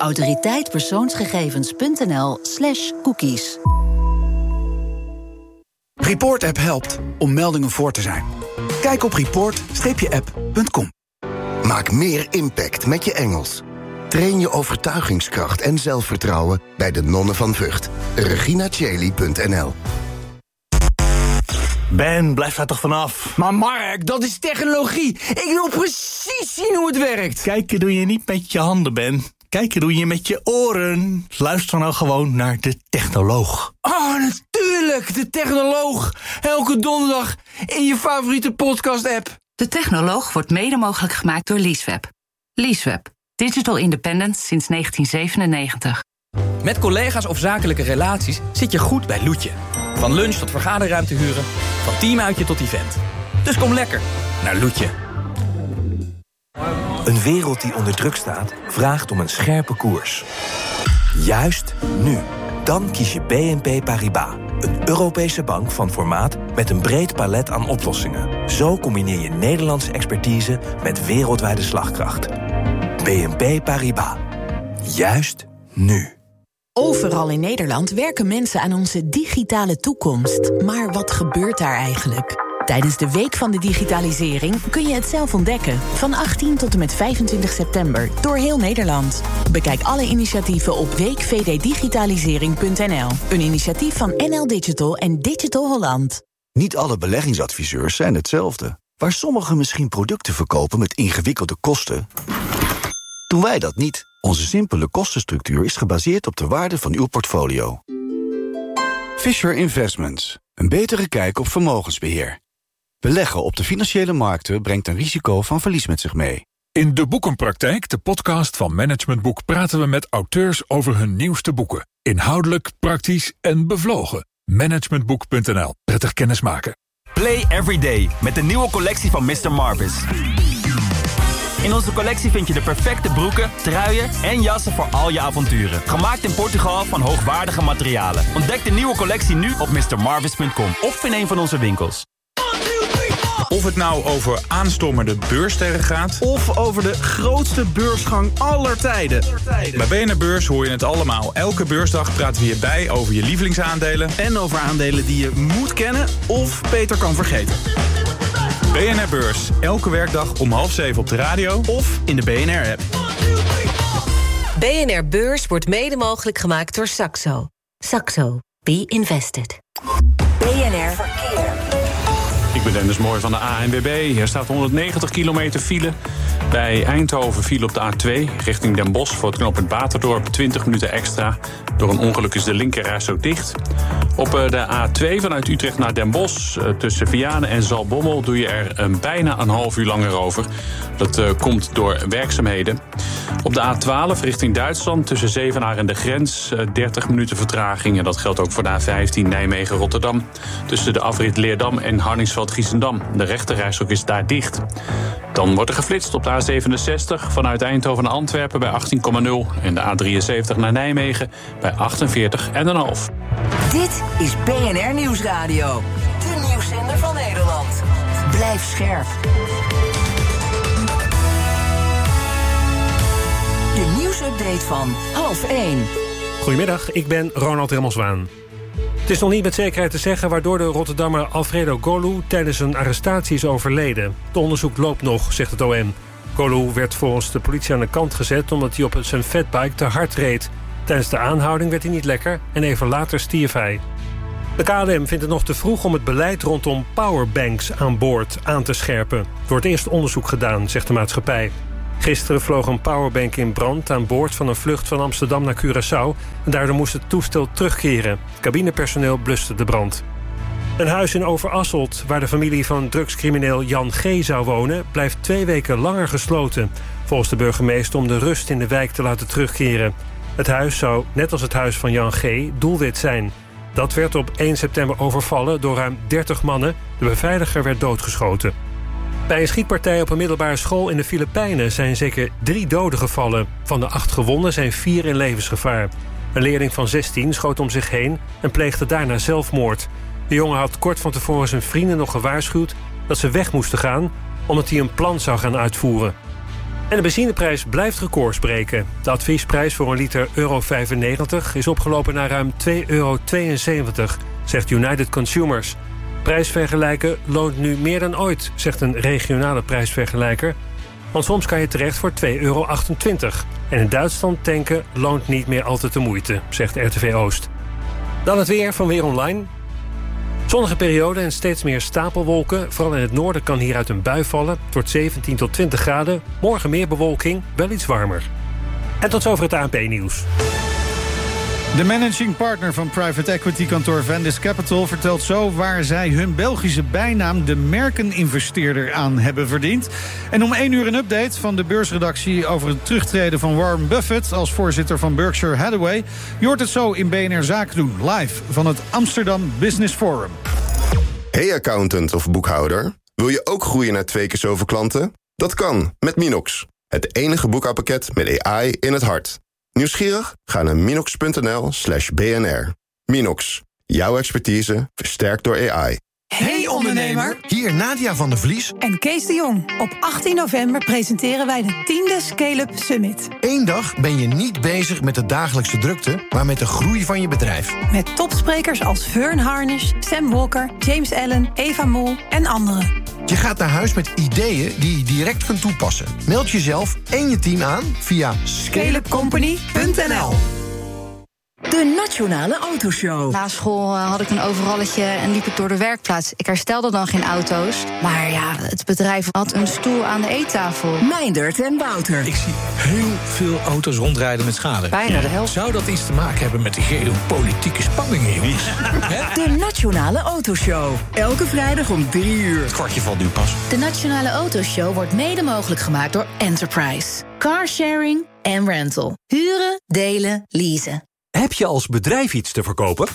autoriteitpersoonsgegevens.nl/cookies. Report-app helpt om meldingen voor te zijn. Kijk op report-app.com. Maak meer impact met je Engels. Train je overtuigingskracht en zelfvertrouwen bij de Nonnen van Vught. reginacheli.nl. Ben, blijf daar toch vanaf. Maar Mark, dat is technologie. Ik wil precies zien hoe het werkt. Kijken doe je niet met je handen, Ben. Kijken doe je met je oren. Luister nou gewoon naar de technoloog. Oh, natuurlijk, de technoloog. Elke donderdag in je favoriete podcast-app. De technoloog wordt mede mogelijk gemaakt door Leaseweb. Leaseweb. Digital independence sinds 1997. Met collega's of zakelijke relaties zit je goed bij Loetje. Van lunch tot vergaderruimte huren, van teamuitje tot event. Dus kom lekker naar Loetje. Een wereld die onder druk staat, vraagt om een scherpe koers. Juist nu. Dan kies je BNP Paribas. Een Europese bank van formaat met een breed palet aan oplossingen. Zo combineer je Nederlandse expertise met wereldwijde slagkracht. BNP Paribas. Juist nu. Overal in Nederland werken mensen aan onze digitale toekomst. Maar wat gebeurt daar eigenlijk? Tijdens de Week van de Digitalisering kun je het zelf ontdekken. Van 18 tot en met 25 september door heel Nederland. Bekijk alle initiatieven op weekvddigitalisering.nl. Een initiatief van NL Digital en Digital Holland. Niet alle beleggingsadviseurs zijn hetzelfde. Waar sommigen misschien producten verkopen met ingewikkelde kosten, doen wij dat niet. Onze simpele kostenstructuur is gebaseerd op de waarde van uw portfolio. Fisher Investments. Een betere kijk op vermogensbeheer. Beleggen op de financiële markten brengt een risico van verlies met zich mee. In De Boekenpraktijk, de podcast van Management Boek, praten we met auteurs over hun nieuwste boeken. Inhoudelijk, praktisch en bevlogen. Managementboek.nl. Prettig kennismaken. Play every day met de nieuwe collectie van Mr. Marvis. In onze collectie vind je de perfecte broeken, truien en jassen voor al je avonturen. Gemaakt in Portugal van hoogwaardige materialen. Ontdek de nieuwe collectie nu op mrmarvis.com of in een van onze winkels. Of het nou over aanstormende beurssterren gaat, of over de grootste beursgang aller tijden. Bij BNR Beurs hoor je het allemaal. Elke beursdag praten we hierbij over je lievelingsaandelen. En over aandelen die je moet kennen of beter kan vergeten. BNR Beurs, elke werkdag om 6:30 op de radio of in de BNR-app. BNR Beurs wordt mede mogelijk gemaakt door Saxo. Saxo. Be invested. BNR Verkeer. Ik ben Dennis Mooi van de ANWB. Er staat 190 kilometer file. Bij Eindhoven file op de A2 richting Den Bosch voor het knooppunt Baterdorp 20 minuten extra. Door een ongeluk is de linkerrijstrook dicht. Op de A2 vanuit Utrecht naar Den Bosch tussen Vianen en Zaltbommel doe je er bijna een half uur langer over. Dat komt door werkzaamheden. Op de A12 richting Duitsland tussen Zevenaar en de grens 30 minuten vertraging. En dat geldt ook voor de A15 Nijmegen-Rotterdam. Tussen de afrit Leerdam en Harningsveld-Giessendam. De rechterrijstrook is daar dicht. Dan wordt er geflitst op de A67 vanuit Eindhoven naar Antwerpen bij 18,0. En de A73 naar Nijmegen bij 48,5. Dit is BNR Nieuwsradio. De nieuwszender van Nederland. Blijf scherp. De nieuwsupdate van 12:30. Goedemiddag, ik ben Ronald Remmelswaan. Het is nog niet met zekerheid te zeggen waardoor de Rotterdammer Alfredo Golu tijdens een arrestatie is overleden. Het onderzoek loopt nog, zegt het OM. Golu werd volgens de politie aan de kant gezet omdat hij op zijn fatbike te hard reed. Tijdens de aanhouding werd hij niet lekker en even later stierf hij. De KLM vindt het nog te vroeg om het beleid rondom powerbanks aan boord aan te scherpen. Er wordt eerst onderzoek gedaan, zegt de maatschappij. Gisteren vloog een powerbank in brand aan boord van een vlucht van Amsterdam naar Curaçao. En daardoor moest het toestel terugkeren. Cabinepersoneel bluste de brand. Een huis in Overasselt, waar de familie van drugscrimineel Jan G. zou wonen, blijft 2 weken langer gesloten. Volgens de burgemeester om de rust in de wijk te laten terugkeren. Het huis zou, net als het huis van Jan G., doelwit zijn. Dat werd op 1 september overvallen door ruim 30 mannen. De beveiliger werd doodgeschoten. Bij een schietpartij op een middelbare school in de Filipijnen zijn zeker 3 doden gevallen. Van de 8 gewonden zijn 4 in levensgevaar. Een leerling van 16 schoot om zich heen en pleegde daarna zelfmoord. De jongen had kort van tevoren zijn vrienden nog gewaarschuwd dat ze weg moesten gaan, omdat hij een plan zou gaan uitvoeren. En de benzineprijs blijft records breken. De adviesprijs voor een liter euro 95 is opgelopen naar ruim €2,72, zegt United Consumers. Prijsvergelijken loont nu meer dan ooit, zegt een regionale prijsvergelijker. Want soms kan je terecht voor €2,28. En in Duitsland tanken loont niet meer altijd de moeite, zegt RTV Oost. Dan het weer van Weer Online. Zonnige periode en steeds meer stapelwolken. Vooral in het noorden kan hieruit een bui vallen. Het wordt 17 tot 20 graden. Morgen meer bewolking, wel iets warmer. En tot zover het ANP-nieuws. De managing partner van private equity kantoor Vendis Capital vertelt zo waar zij hun Belgische bijnaam de merkeninvesteerder aan hebben verdiend. En om 1 uur een update van de beursredactie over het terugtreden van Warren Buffett als voorzitter van Berkshire Hathaway. Je hoort het zo in BNR Zaken doen, live van het Amsterdam Business Forum. Hey accountant of boekhouder, wil je ook groeien naar 2 keer zoveel klanten? Dat kan met Minox, het enige boekhoudpakket met AI in het hart. Nieuwsgierig? Ga naar minox.nl/BNR. Minox, jouw expertise versterkt door AI. Hey ondernemer, hier Nadia van der Vlies en Kees de Jong. Op 18 november presenteren wij de 10e Scale-up Summit. 1 dag ben je niet bezig met de dagelijkse drukte, maar met de groei van je bedrijf. Met topsprekers als Vern Harnish, Sam Walker, James Allen, Eva Mol en anderen. Je gaat naar huis met ideeën die je direct kunt toepassen. Meld jezelf en je team aan via scaleupcompany.nl. De Nationale Autoshow. Na school had ik een overalletje en liep ik door de werkplaats. Ik herstelde dan geen auto's. Maar ja, het bedrijf had een stoel aan de eettafel. Meindert en Wouter. Ik zie heel veel auto's rondrijden met schade. Bijna de helft. Zou dat iets te maken hebben met de geopolitieke spanningen, jongens? De Nationale Autoshow. Elke vrijdag om 3 uur. Het kwartje valt nu pas. De Nationale Autoshow wordt mede mogelijk gemaakt door Enterprise. Carsharing en rental. Huren, delen, leasen. Heb je als bedrijf iets te verkopen?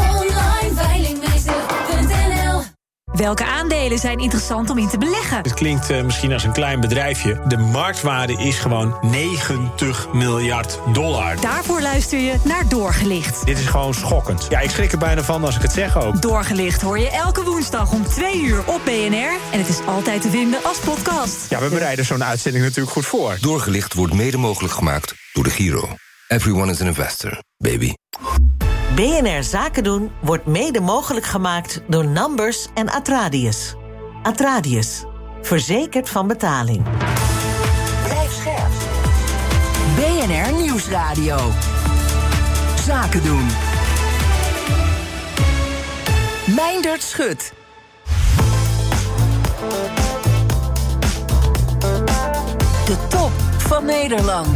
Onlineveilingmeester.nl. Welke aandelen zijn interessant om in te beleggen? Het klinkt misschien als een klein bedrijfje. De marktwaarde is gewoon $90 miljard. Daarvoor luister je naar Doorgelicht. Dit is gewoon schokkend. Ja, ik schrik er bijna van als ik het zeg ook. Doorgelicht hoor je elke woensdag om 2 uur op BNR. En het is altijd te vinden als podcast. Ja, we bereiden zo'n uitzending natuurlijk goed voor. Doorgelicht wordt mede mogelijk gemaakt door de Giro. Everyone is an investor, baby. BNR Zaken doen wordt mede mogelijk gemaakt door Numbers en Atradius. Atradius, verzekerd van betaling. Blijf scherp. BNR Nieuwsradio. Zaken doen. Meindert Schut. De top van Nederland.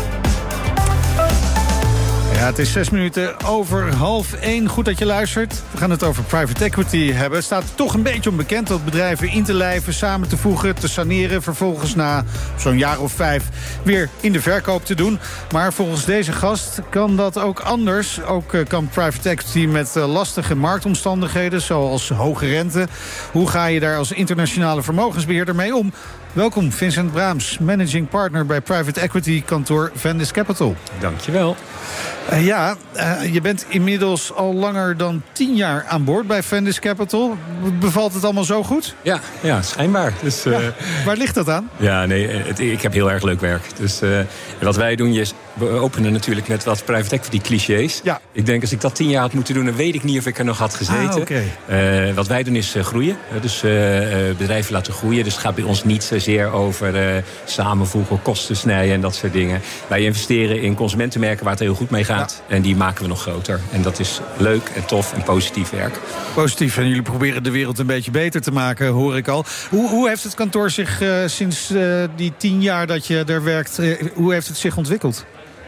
Ja, het is 6 minuten over 12:30. Goed dat je luistert. We gaan het over private equity hebben. Het staat toch een beetje onbekend dat bedrijven in te lijven, samen te voegen, te saneren, vervolgens na zo'n jaar of 5 weer in de verkoop te doen. Maar volgens deze gast kan dat ook anders. Ook kan private equity met lastige marktomstandigheden, zoals hoge rente. Hoe ga je daar als internationale vermogensbeheerder mee om? Welkom, Vincent Braams, managing partner bij private equity kantoor Vendis Capital. Dankjewel. Je bent inmiddels al langer dan 10 jaar aan boord bij Vendis Capital. Bevalt het allemaal zo goed? Ja, schijnbaar. Dus, waar ligt dat aan? Ja, nee, ik heb heel erg leuk werk. Dus wat wij doen, We openen natuurlijk met wat private equity clichés. Ja. Ik denk, als ik dat 10 jaar had moeten doen, dan weet ik niet of ik er nog had gezeten. Wat wij doen is groeien. Dus bedrijven laten groeien. Dus het gaat bij ons niet zozeer over samenvoegen, kosten snijden en dat soort dingen. Wij investeren in consumentenmerken waar het heel goed mee gaat. Ja. En die maken we nog groter. En dat is leuk en tof en positief werk. Positief. En jullie proberen de wereld een beetje beter te maken, hoor ik al. Hoe heeft het kantoor zich sinds die 10 jaar dat je er werkt, hoe heeft het zich ontwikkeld?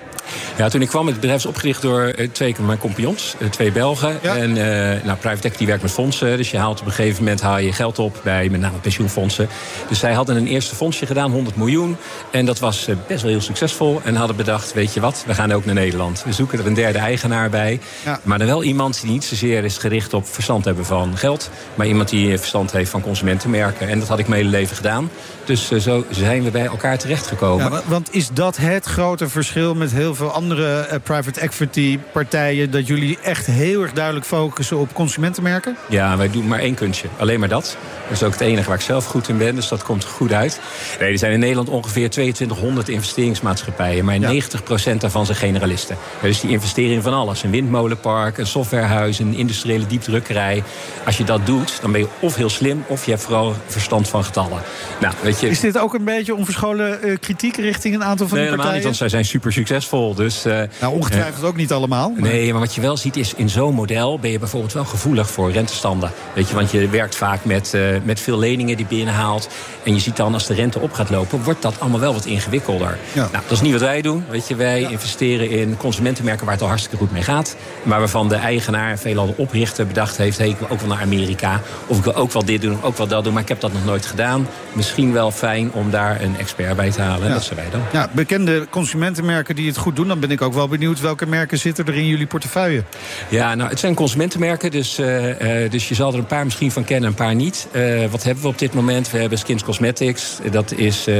Ja, toen ik kwam, het bedrijf is opgericht door 2 van mijn compagnons, 2 Belgen. Ja. En private equity werkt met fondsen. Dus je haalt op een gegeven moment je geld op bij met name pensioenfondsen. Dus zij hadden een eerste fondsje gedaan, 100 miljoen. En dat was best wel heel succesvol. En hadden bedacht, weet je wat, we gaan ook naar Nederland. We zoeken er een derde eigenaar bij. Ja. Maar dan wel iemand die niet zozeer is gericht op verstand hebben van geld. Maar iemand die verstand heeft van consumentenmerken. En dat had ik mijn hele leven gedaan. Dus zo zijn we bij elkaar terechtgekomen. Ja, want is dat het grote verschil met heel veel andere private equity partijen, dat jullie echt heel erg duidelijk focussen op consumentenmerken? Ja, wij doen maar 1 kunstje. Alleen maar dat. Dat is ook het enige waar ik zelf goed in ben, dus dat komt goed uit. Nee, er zijn in Nederland ongeveer 2200 investeringsmaatschappijen, maar 90% daarvan zijn generalisten. Dus die investeren in van alles. Een windmolenpark, een softwarehuis, een industriële diepdrukkerij. Als je dat doet, dan ben je of heel slim, of je hebt vooral verstand van getallen. Nou, weet je, is dit ook een beetje onverscholen kritiek richting een aantal van die partijen? Niet, want zij zijn super succesvol. Dus, ongetwijfeld ook niet allemaal. Maar... Nee, maar wat je wel ziet is, in zo'n model ben je bijvoorbeeld wel gevoelig voor rentestanden. Weet je, want je werkt vaak met veel leningen die binnenhaalt. En je ziet dan, als de rente op gaat lopen, wordt dat allemaal wel wat ingewikkelder. Ja. Nou, dat is niet wat wij doen. Weet je, wij investeren in consumentenmerken waar het al hartstikke goed mee gaat. Maar waarvan de eigenaar, veelal de oprichter, bedacht heeft, ik wil ook wel naar Amerika. Of ik wil ook wel dit doen, ook wel dat doen. Maar ik heb dat nog nooit gedaan. Misschien wel fijn om daar een expert bij te halen. Ja. Dat zijn wij dan. Ja, bekende consumentenmerken die het goed doen. Dan ben ik ook wel benieuwd, welke merken zitten er in jullie portefeuille? Ja, nou, het zijn consumentenmerken. Dus je zal er een paar misschien van kennen, een paar niet. Wat hebben we op dit moment? We hebben Skins Cosmetics. Dat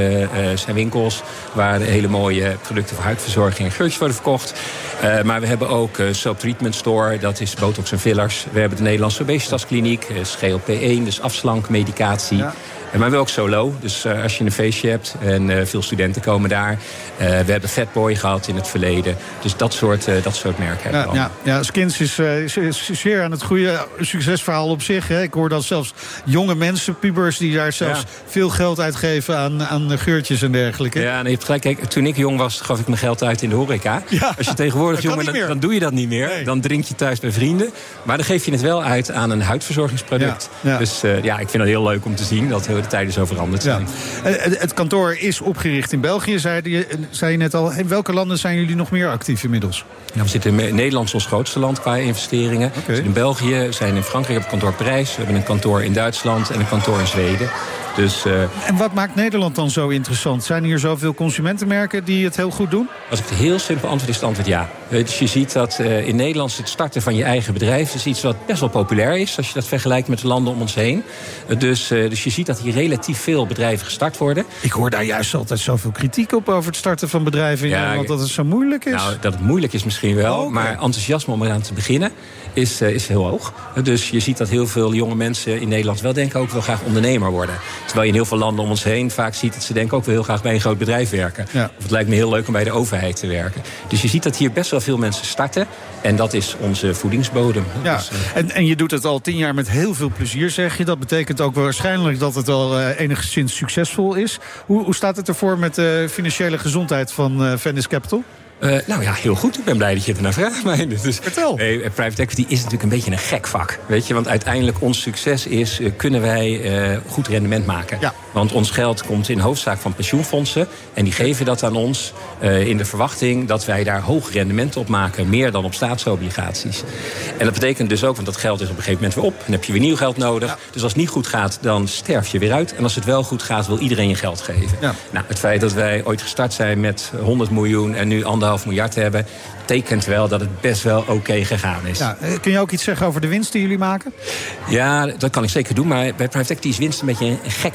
zijn winkels waar hele mooie producten voor huidverzorging en geurtjes worden verkocht. Maar we hebben ook Soap Treatment Store. Dat is botox en fillers. We hebben de Nederlandse Obesitaskliniek. GLP-1, dus afslankmedicatie. Ja. Maar we hebben ook Solo. Dus als je een feestje hebt en veel studenten komen daar. We hebben Fatboy gehad in het verleden. Dus dat soort merken hebben we. Ja, Skins is zeer aan het groeien. Een succesverhaal op zich. Hè. Ik hoor dat zelfs jonge mensen, pubers, die daar zelfs veel geld uitgeven aan geurtjes en dergelijke. Ja, en je hebt gelijk. Kijk, toen ik jong was, gaf ik mijn geld uit in de horeca. Ja, als je tegenwoordig jong bent, dan doe je dat niet meer. Nee. Dan drink je thuis bij vrienden. Maar dan geef je het wel uit aan een huidverzorgingsproduct. Ja. Dus ik vind het heel leuk om te zien dat de tijden zo veranderd zijn. Ja. Het kantoor is opgericht in België, zei je net al. In welke landen zijn jullie nog meer actief inmiddels? Ja, we zitten in Nederland, ons grootste land qua investeringen. Okay. We zitten in België, we zijn in Frankrijk op kantoor Parijs. We hebben een kantoor in Duitsland en een kantoor in Zweden. Dus, en wat maakt Nederland dan zo interessant? Zijn hier zoveel consumentenmerken die het heel goed doen? Als ik het heel simpel antwoord is het antwoord ja. Dus je ziet dat in Nederland het starten van je eigen bedrijf is iets wat best wel populair is, als je dat vergelijkt met de landen om ons heen. Dus je ziet dat hier relatief veel bedrijven gestart worden. Ik hoor daar juist altijd zoveel kritiek op over het starten van bedrijven in Nederland, dat het zo moeilijk is. Nou, dat het moeilijk is misschien wel, maar enthousiasme om eraan te beginnen is heel hoog. Dus je ziet dat heel veel jonge mensen in Nederland wel denken ook wel graag ondernemer worden. Terwijl je in heel veel landen om ons heen vaak ziet dat ze denken ook wel heel graag bij een groot bedrijf werken. Ja. Of het lijkt me heel leuk om bij de overheid te werken. Dus je ziet dat hier best wel veel mensen starten. En dat is onze voedingsbodem. Ja. Dus, en je doet het al 10 jaar met heel veel plezier, zeg je. Dat betekent ook waarschijnlijk dat het al enigszins succesvol is. Hoe staat het ervoor met de financiële gezondheid van Venice Capital? Nou ja, heel goed. Ik ben blij dat je het naar vraagt. Dus, vertel. Private equity is natuurlijk een beetje een gek vak. Weet je, want uiteindelijk ons succes is, kunnen wij goed rendement maken. Ja. Want ons geld komt in hoofdzaak van pensioenfondsen. En die geven dat aan ons in de verwachting dat wij daar hoog rendement op maken. Meer dan op staatsobligaties. En dat betekent dus ook, want dat geld is op een gegeven moment weer op. Dan heb je weer nieuw geld nodig. Ja. Dus als het niet goed gaat, dan sterf je weer uit. En als het wel goed gaat, wil iedereen je geld geven. Ja. Nou, het feit dat wij ooit gestart zijn met 100 miljoen en nu 1,5 miljard hebben, tekent wel dat het best wel oké gegaan is. Ja, kun je ook iets zeggen over de winst die jullie maken? Ja, dat kan ik zeker doen. Maar bij private equity is winst een beetje een gek fenomeen.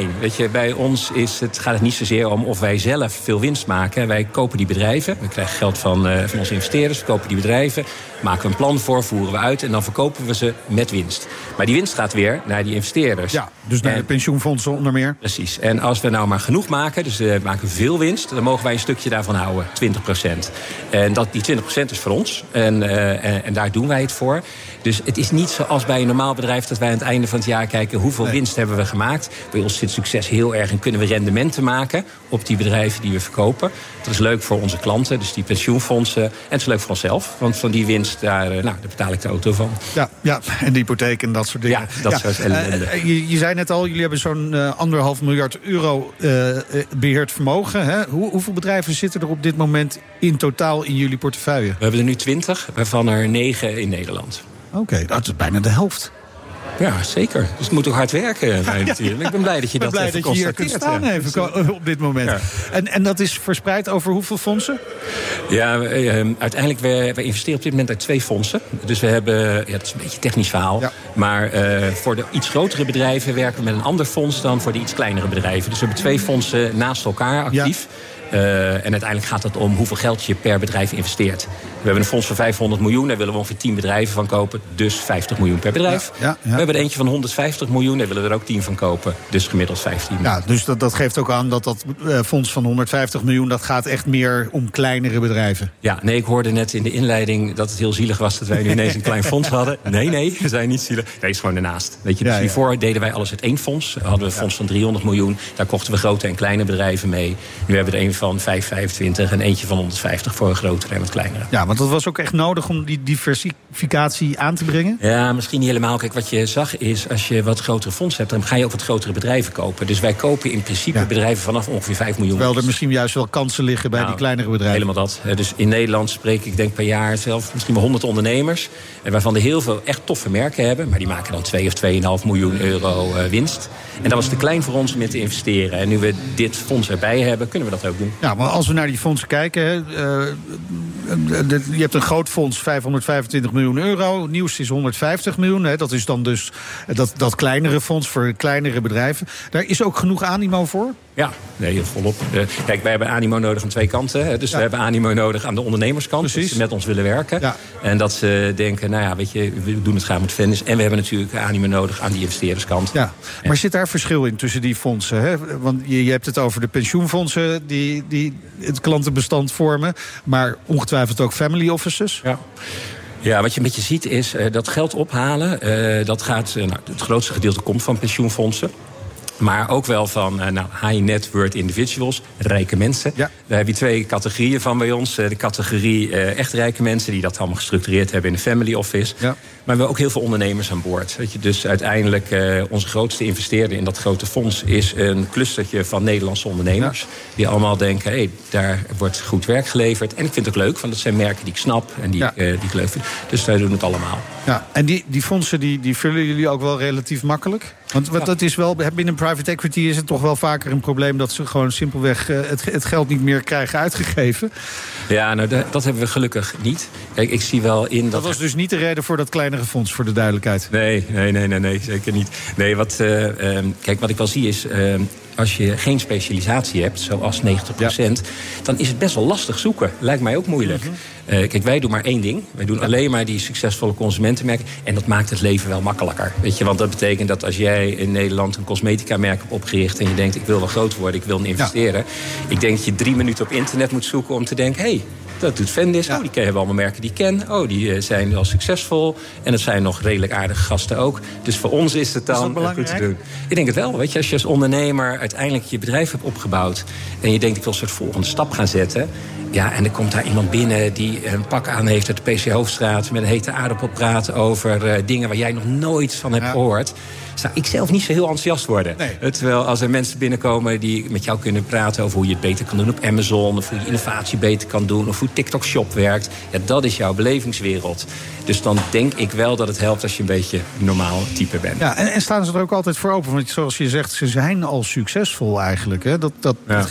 algemeen. Weet je, bij ons gaat het niet zozeer om of wij zelf veel winst maken. Wij kopen die bedrijven. We krijgen geld van onze investeerders. We kopen die bedrijven. Maken we een plan voor, voeren we uit. En dan verkopen we ze met winst. Maar die winst gaat weer naar die investeerders. Ja, dus naar de pensioenfondsen onder meer. Precies. En als we nou maar genoeg maken, dus we maken veel winst, dan mogen wij een stukje daarvan houden, 20%. En die 20% is voor ons. En daar doen wij het voor. Dus het is niet zoals bij een normaal bedrijf dat wij aan het einde van het jaar kijken hoeveel winst hebben we gemaakt. Bij ons zit succes heel erg in kunnen we rendementen maken op die bedrijven die we verkopen. Dat is leuk voor onze klanten, dus die pensioenfondsen. En het is leuk voor onszelf, want van die winst daar betaal ik de auto van. Ja, en de hypotheek en dat soort dingen. Ja, dat soort ellende. Je zei net al, jullie hebben zo'n €1,5 miljard beheerd vermogen. Hè? Hoeveel bedrijven zitten er op dit moment in totaal in jullie portefeuille? We hebben er nu 20, waarvan er 9 in Nederland. Oké, dat is bijna de helft. Ja, zeker. Dus het moet ook hard werken. Natuurlijk. Ik ben blij dat je dat even constateert. Blij dat je hier kunt staan op dit moment. Ja. En dat is verspreid over hoeveel fondsen? Ja, uiteindelijk, we investeren op dit moment uit 2 fondsen. Dus we hebben, dat is een beetje een technisch verhaal. Ja. Maar voor de iets grotere bedrijven werken we met een ander fonds dan voor de iets kleinere bedrijven. Dus we hebben 2 fondsen naast elkaar actief. Ja. En uiteindelijk gaat het om hoeveel geld je per bedrijf investeert. We hebben een fonds van 500 miljoen, daar willen we ongeveer 10 bedrijven van kopen. Dus 50 miljoen per bedrijf. Ja. We hebben er eentje van 150 miljoen, daar willen we er ook 10 van kopen. Dus gemiddeld 15 miljoen. Ja, dus dat geeft ook aan dat fonds van 150 miljoen... dat gaat echt meer om kleinere bedrijven. Ja, nee, ik hoorde net in de inleiding dat het heel zielig was dat wij nu ineens een klein fonds hadden. Nee, we zijn niet zielig. Nee, het is gewoon ernaast. Weet je, dus hiervoor deden wij alles uit 1 fonds. We hadden een fonds van 300 miljoen. Daar kochten we grote en kleine bedrijven mee. Nu hebben we er een van 525 en eentje van 150 voor een grotere en wat kleinere. Ja, want dat was ook echt nodig om die diversificatie aan te brengen? Ja, misschien niet helemaal. Kijk, wat je zag is, als je wat grotere fondsen hebt, dan ga je ook wat grotere bedrijven kopen. Dus wij kopen in principe bedrijven vanaf ongeveer 5 miljoen. Terwijl er misschien juist wel kansen liggen bij die kleinere bedrijven. Helemaal dat. Dus in Nederland spreek ik denk per jaar zelf misschien wel 100 ondernemers. Waarvan er heel veel echt toffe merken hebben. Maar die maken dan 2 of 2,5 miljoen euro winst. En dat was te klein voor ons om in te investeren. En nu we dit fonds erbij hebben, kunnen we dat ook doen. Ja, maar als we naar die fondsen kijken... je hebt een groot fonds, 525 miljoen euro. Nieuws is 150 miljoen. Hè. Dat is dan dus dat kleinere fonds voor kleinere bedrijven. Daar is ook genoeg animo voor? Ja, nee, volop. Kijk, wij hebben animo nodig aan 2 kanten. Hè. Dus we hebben animo nodig aan de ondernemerskant. Precies. Dat ze met ons willen werken. Ja. En dat ze denken, nou ja, weet je, we doen het graag met fans. En we hebben natuurlijk animo nodig aan die investeerderskant. Ja. Maar zit daar verschil in tussen die fondsen? Hè? Want je hebt het over de pensioenfondsen die het klantenbestand vormen. Maar ongetwijfeld ook family offices. Ja. Ja, wat je een beetje ziet is dat geld ophalen. Dat gaat, het grootste gedeelte komt van pensioenfondsen. Maar ook wel van high net worth individuals, rijke mensen. Ja. Daar heb je 2 categorieën van bij ons. De categorie echt rijke mensen die dat allemaal gestructureerd hebben in de family office. Ja. Maar we hebben ook heel veel ondernemers aan boord. Weet je, dus uiteindelijk onze grootste investeerder in dat grote fonds is een clustertje van Nederlandse ondernemers. Ja. Die allemaal denken, hey, daar wordt goed werk geleverd. En ik vind het ook leuk, want dat zijn merken die ik snap en die ik leuk vind. Dus wij doen het allemaal. Ja. En die fondsen die vullen jullie ook wel relatief makkelijk? Want dat is wel, binnen private equity is het toch wel vaker een probleem dat ze gewoon simpelweg het geld niet meer krijgen uitgegeven. Ja, nou dat hebben we gelukkig niet. Kijk, ik zie wel in dat was dus niet de reden voor dat kleinere fonds, voor de duidelijkheid. Nee, zeker niet. Nee, kijk, wat ik wel zie is, als je geen specialisatie hebt, zoals 90%, dan is het best wel lastig zoeken. Lijkt mij ook moeilijk. Kijk, wij doen maar 1 ding. Wij doen alleen maar die succesvolle consumentenmerken. En dat maakt het leven wel makkelijker. Weet je, want dat betekent dat als jij in Nederland een cosmetica-merk hebt opgericht en je denkt, ik wil wel groot worden, ik wil investeren. Ja. Ik denk dat je 3 minuten op internet moet zoeken om te denken, hey, dat doet Vendis. Ja. Die hebben allemaal merken die ik ken. Die zijn wel succesvol. En het zijn nog redelijk aardige gasten ook. Dus voor ons is het dan goed te doen. Ik denk het wel. Weet je, als je als ondernemer uiteindelijk je bedrijf hebt opgebouwd en je denkt, ik wil een soort volgende stap gaan zetten. Ja, en er komt daar iemand binnen die een pak aan heeft uit de PC Hoofdstraat, met een hete aardappel praten over dingen waar jij nog nooit van hebt gehoord. Zou ik zelf niet zo heel enthousiast worden. Nee. Terwijl als er mensen binnenkomen die met jou kunnen praten over hoe je het beter kan doen op Amazon, of hoe je innovatie beter kan doen, of hoe TikTok Shop werkt, ja, dat is jouw belevingswereld. Dus dan denk ik wel dat het helpt als je een beetje een normaal type bent. Ja, en staan ze er ook altijd voor open? Want zoals je zegt, ze zijn al succesvol eigenlijk. Hè? Dat geeft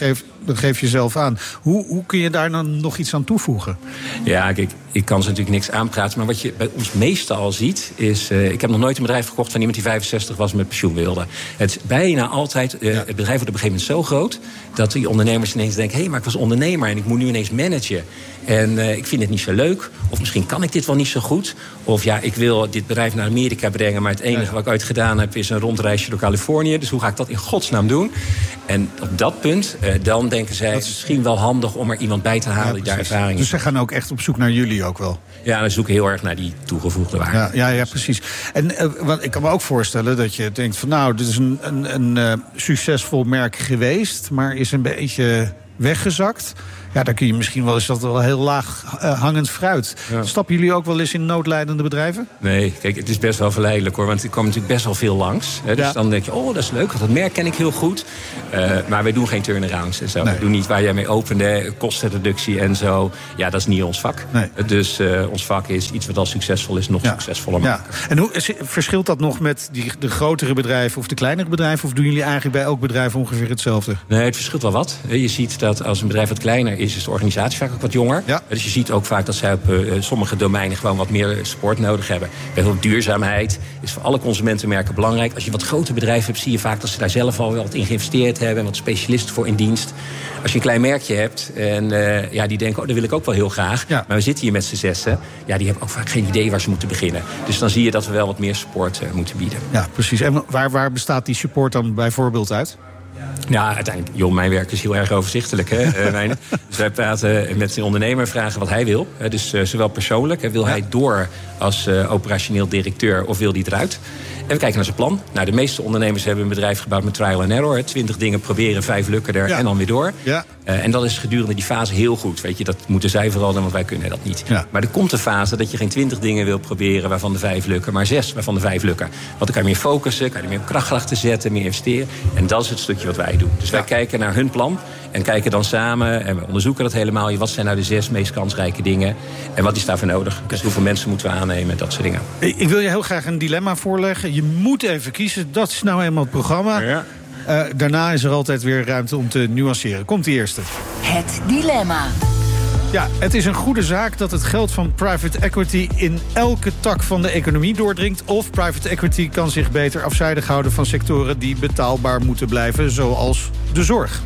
dat geef je zelf aan. Hoe kun je daar dan nog iets aan toevoegen? Ja, kijk, ik kan ze natuurlijk niks aanpraten. Maar wat je bij ons meestal ziet is... ik heb nog nooit een bedrijf verkocht van iemand die 65 was en met pensioen wilde. Het is bijna altijd... het bedrijf wordt op een gegeven moment zo groot... dat die ondernemers ineens denken... hé, maar ik was ondernemer en ik moet nu ineens managen. En ik vind het niet zo leuk. Of misschien kan ik dit wel niet zo goed. Of ja, ik wil dit bedrijf naar Amerika brengen... maar het enige wat ik ooit gedaan heb is een rondreisje door Californië. Dus hoe ga ik dat in godsnaam doen? En op dat punt, dan denken zij... het is misschien wel handig om er iemand bij te halen die daar ervaring heeft. Dus ze gaan ook echt op zoek naar jullie ook wel? Ja, we zoeken heel erg naar die toegevoegde waarde. Ja, precies. En want ik kan me ook voorstellen dat je denkt van... nou, dit is een succesvol merk geweest... maar is een beetje weggezakt... Ja, daar kun je misschien wel eens dat wel heel laag hangend fruit. Ja. Stappen jullie ook wel eens in noodlijdende bedrijven? Nee, kijk, het is best wel verleidelijk hoor. Want ik kom natuurlijk best wel veel langs. Hè, dus dan denk je, oh, dat is leuk, want dat merk ken ik heel goed. Maar wij doen geen turnarounds en zo. Nee. We doen niet waar jij mee opende, kostenreductie en zo. Ja, dat is niet ons vak. Nee. Dus ons vak is iets wat al succesvol is, nog succesvoller maken. Ja. En hoe verschilt dat nog met de grotere bedrijven of de kleinere bedrijven? Of doen jullie eigenlijk bij elk bedrijf ongeveer hetzelfde? Nee, het verschilt wel wat. Je ziet dat als een bedrijf wat kleiner is de organisatie vaak ook wat jonger. Ja. Dus je ziet ook vaak dat zij op sommige domeinen gewoon wat meer support nodig hebben. Bijvoorbeeld duurzaamheid is voor alle consumentenmerken belangrijk. Als je wat grote bedrijven hebt, zie je vaak dat ze daar zelf al wat in geïnvesteerd hebben en wat specialisten voor in dienst. Als je een klein merkje hebt en die denken, dat wil ik ook wel heel graag. Ja. Maar we zitten hier met z'n zessen. Ja, die hebben ook vaak geen idee waar ze moeten beginnen. Dus dan zie je dat we wel wat meer support moeten bieden. Ja, precies. En waar bestaat die support dan bijvoorbeeld uit? Ja, uiteindelijk, mijn werk is heel erg overzichtelijk. Hè, dus wij praten met zijn ondernemer, vragen wat hij wil. Dus zowel persoonlijk, wil hij door als operationeel directeur of wil hij eruit? En we kijken naar zijn plan. Nou, de meeste ondernemers hebben een bedrijf gebouwd met trial and error. 20 dingen proberen, 5 lukken er en dan weer door. Ja. En dat is gedurende die fase heel goed. Weet je, dat moeten zij vooral doen, want wij kunnen dat niet. Ja. Maar er komt een fase dat je geen 20 dingen wil proberen waarvan de 5 lukken, maar 6 waarvan de 5 lukken. Want dan kan je meer focussen, kan je meer op kracht achter zetten, meer investeren. En dat is het stukje wat wij doen. Dus wij kijken naar hun plan en kijken dan samen en we onderzoeken dat helemaal. Wat zijn nou de 6 meest kansrijke dingen en wat is daarvoor nodig? Dus hoeveel mensen moeten we aannemen, dat soort dingen. Ik wil je heel graag een dilemma voorleggen. Je moet even kiezen, dat is nou eenmaal het programma. Ja. Daarna is er altijd weer ruimte om te nuanceren. Komt de eerste. Het dilemma. Ja, het is een goede zaak dat het geld van private equity in elke tak van de economie doordringt. Of private equity kan zich beter afzijdig houden van sectoren die betaalbaar moeten blijven, zoals de zorg.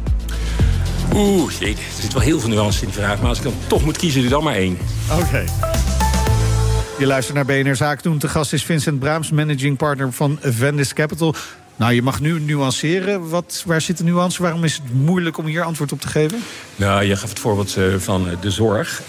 Er zit wel heel veel nuance in die vraag, maar als ik dan toch moet kiezen, doe dan maar 1. Oké. Je luistert naar BNR Zaken doen. Te gast is Vincent Braams, managing partner van Vendis Capital. Nou, je mag nu nuanceren. Waar zit de nuance? Waarom is het moeilijk om hier antwoord op te geven? Nou, je gaf het voorbeeld van de zorg.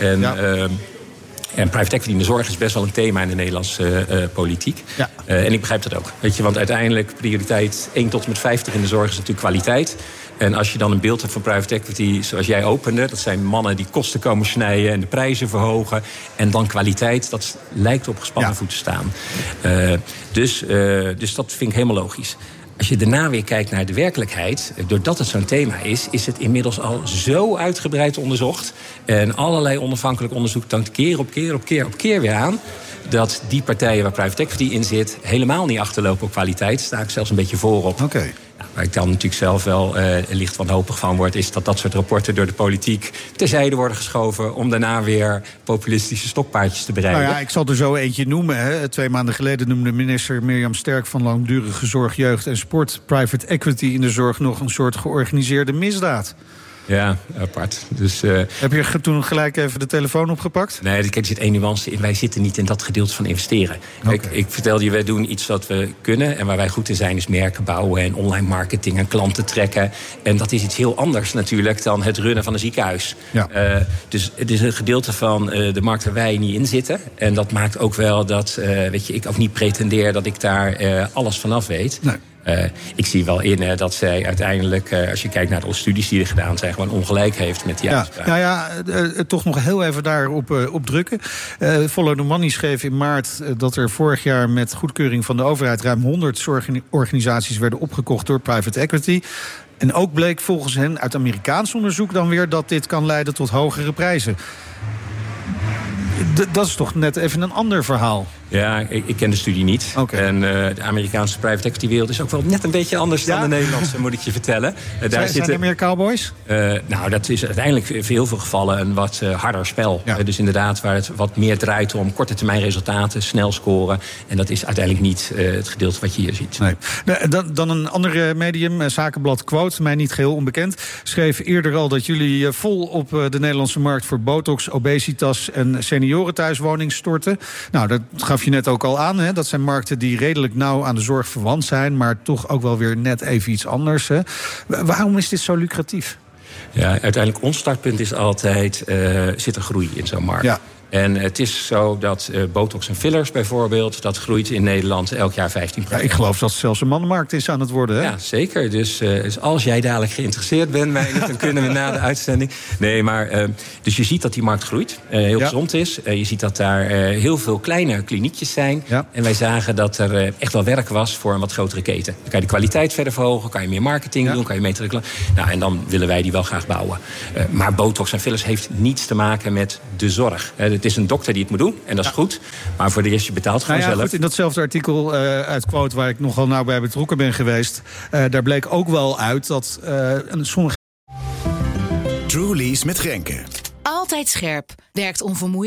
En private equity in de zorg is best wel een thema in de Nederlandse politiek. Ja. En ik begrijp dat ook. Weet je, want uiteindelijk prioriteit 1 tot en met 50 in de zorg is natuurlijk kwaliteit. En als je dan een beeld hebt van private equity zoals jij opende, dat zijn mannen die kosten komen snijden en de prijzen verhogen. En dan kwaliteit, dat lijkt op gespannen voeten staan. Dus dat vind ik helemaal logisch. Als je daarna weer kijkt naar de werkelijkheid, doordat het zo'n thema is het inmiddels al zo uitgebreid onderzocht. En allerlei onafhankelijk onderzoek toont keer op keer weer aan dat die partijen waar private equity in zit helemaal niet achterlopen op kwaliteit. Sta ik zelfs een beetje voorop. Okay. Waar ik dan natuurlijk zelf wel licht wanhopig van word, is dat soort rapporten door de politiek terzijde worden geschoven om daarna weer populistische stokpaardjes te bereiden. Nou ja, ik zal er zo eentje noemen. Hè. 2 maanden geleden noemde minister Mirjam Sterk van Langdurige Zorg, Jeugd en Sport private equity in de zorg nog een soort georganiseerde misdaad. Ja, apart. Dus, heb je toen gelijk even de telefoon opgepakt? Nee, kijk, er zit 1 nuance in. Wij zitten niet in dat gedeelte van investeren. Okay. Ik vertelde je, wij doen iets wat we kunnen. En waar wij goed in zijn is merken bouwen en online marketing en klanten trekken. En dat is iets heel anders natuurlijk dan het runnen van een ziekenhuis. Ja. Dus het is een gedeelte van de markt waar wij niet in zitten. En dat maakt ook wel dat ik ook niet pretendeer dat ik daar alles vanaf weet. Nee. Ik zie wel in dat zij uiteindelijk, als je kijkt naar alle studies die er gedaan zijn, gewoon ongelijk heeft met die uitspraak. Nou ja, toch nog heel even daarop drukken. Follow the Money schreef in maart dat er vorig jaar met goedkeuring van de overheid ruim 100 zorgorganisaties werden opgekocht door private equity. En ook bleek volgens hen uit Amerikaans onderzoek dan weer dat dit kan leiden tot hogere prijzen. Dat is toch net even een ander verhaal? Ja, ik ken de studie niet. Okay. En de Amerikaanse private equity wereld is ook wel net een beetje anders dan de Nederlandse, moet ik je vertellen. Zijn er meer cowboys? Nou, dat is uiteindelijk in heel veel gevallen een wat harder spel. Ja. Dus inderdaad, waar het wat meer draait om korte termijn resultaten, snel scoren. En dat is uiteindelijk niet het gedeelte wat je hier ziet. Nee. Dan een ander medium, Zakenblad Quote, mij niet geheel onbekend, schreef eerder al dat jullie vol op de Nederlandse markt voor botox, obesitas en seniorenthuiswoning storten. Nou, dat gaf je net ook al aan. Hè? Dat zijn markten die redelijk nauw aan de zorg verwant zijn, maar toch ook wel weer net even iets anders. Hè? Waarom is dit zo lucratief? Ja, uiteindelijk ons startpunt is altijd, zit er groei in zo'n markt? Ja. En het is zo dat botox en fillers bijvoorbeeld, dat groeit in Nederland elk jaar 15%. Ja, ik geloof dat het zelfs een mannenmarkt is aan het worden. Hè? Ja, zeker. Dus als jij dadelijk geïnteresseerd bent, dan kunnen we na de uitzending. Nee, maar dus je ziet dat die markt groeit, heel gezond is. Je ziet dat daar heel veel kleine kliniekjes zijn. Ja. En wij zagen dat er echt wel werk was voor een wat grotere keten. Dan kan je de kwaliteit verder verhogen, kan je meer marketing doen, kan je betere reclame. Nou, en dan willen wij die wel graag bouwen. Maar botox en fillers heeft niets te maken met de zorg. Het is een dokter die het moet doen, en dat is goed. Maar voor de rest, je betaalt gewoon zelf. Goed, in datzelfde artikel uit Quote, waar ik nogal nauw bij betrokken ben geweest, daar bleek ook wel uit dat sommige... Truly's met Grenke. Altijd scherp, werkt onvermoeibaar.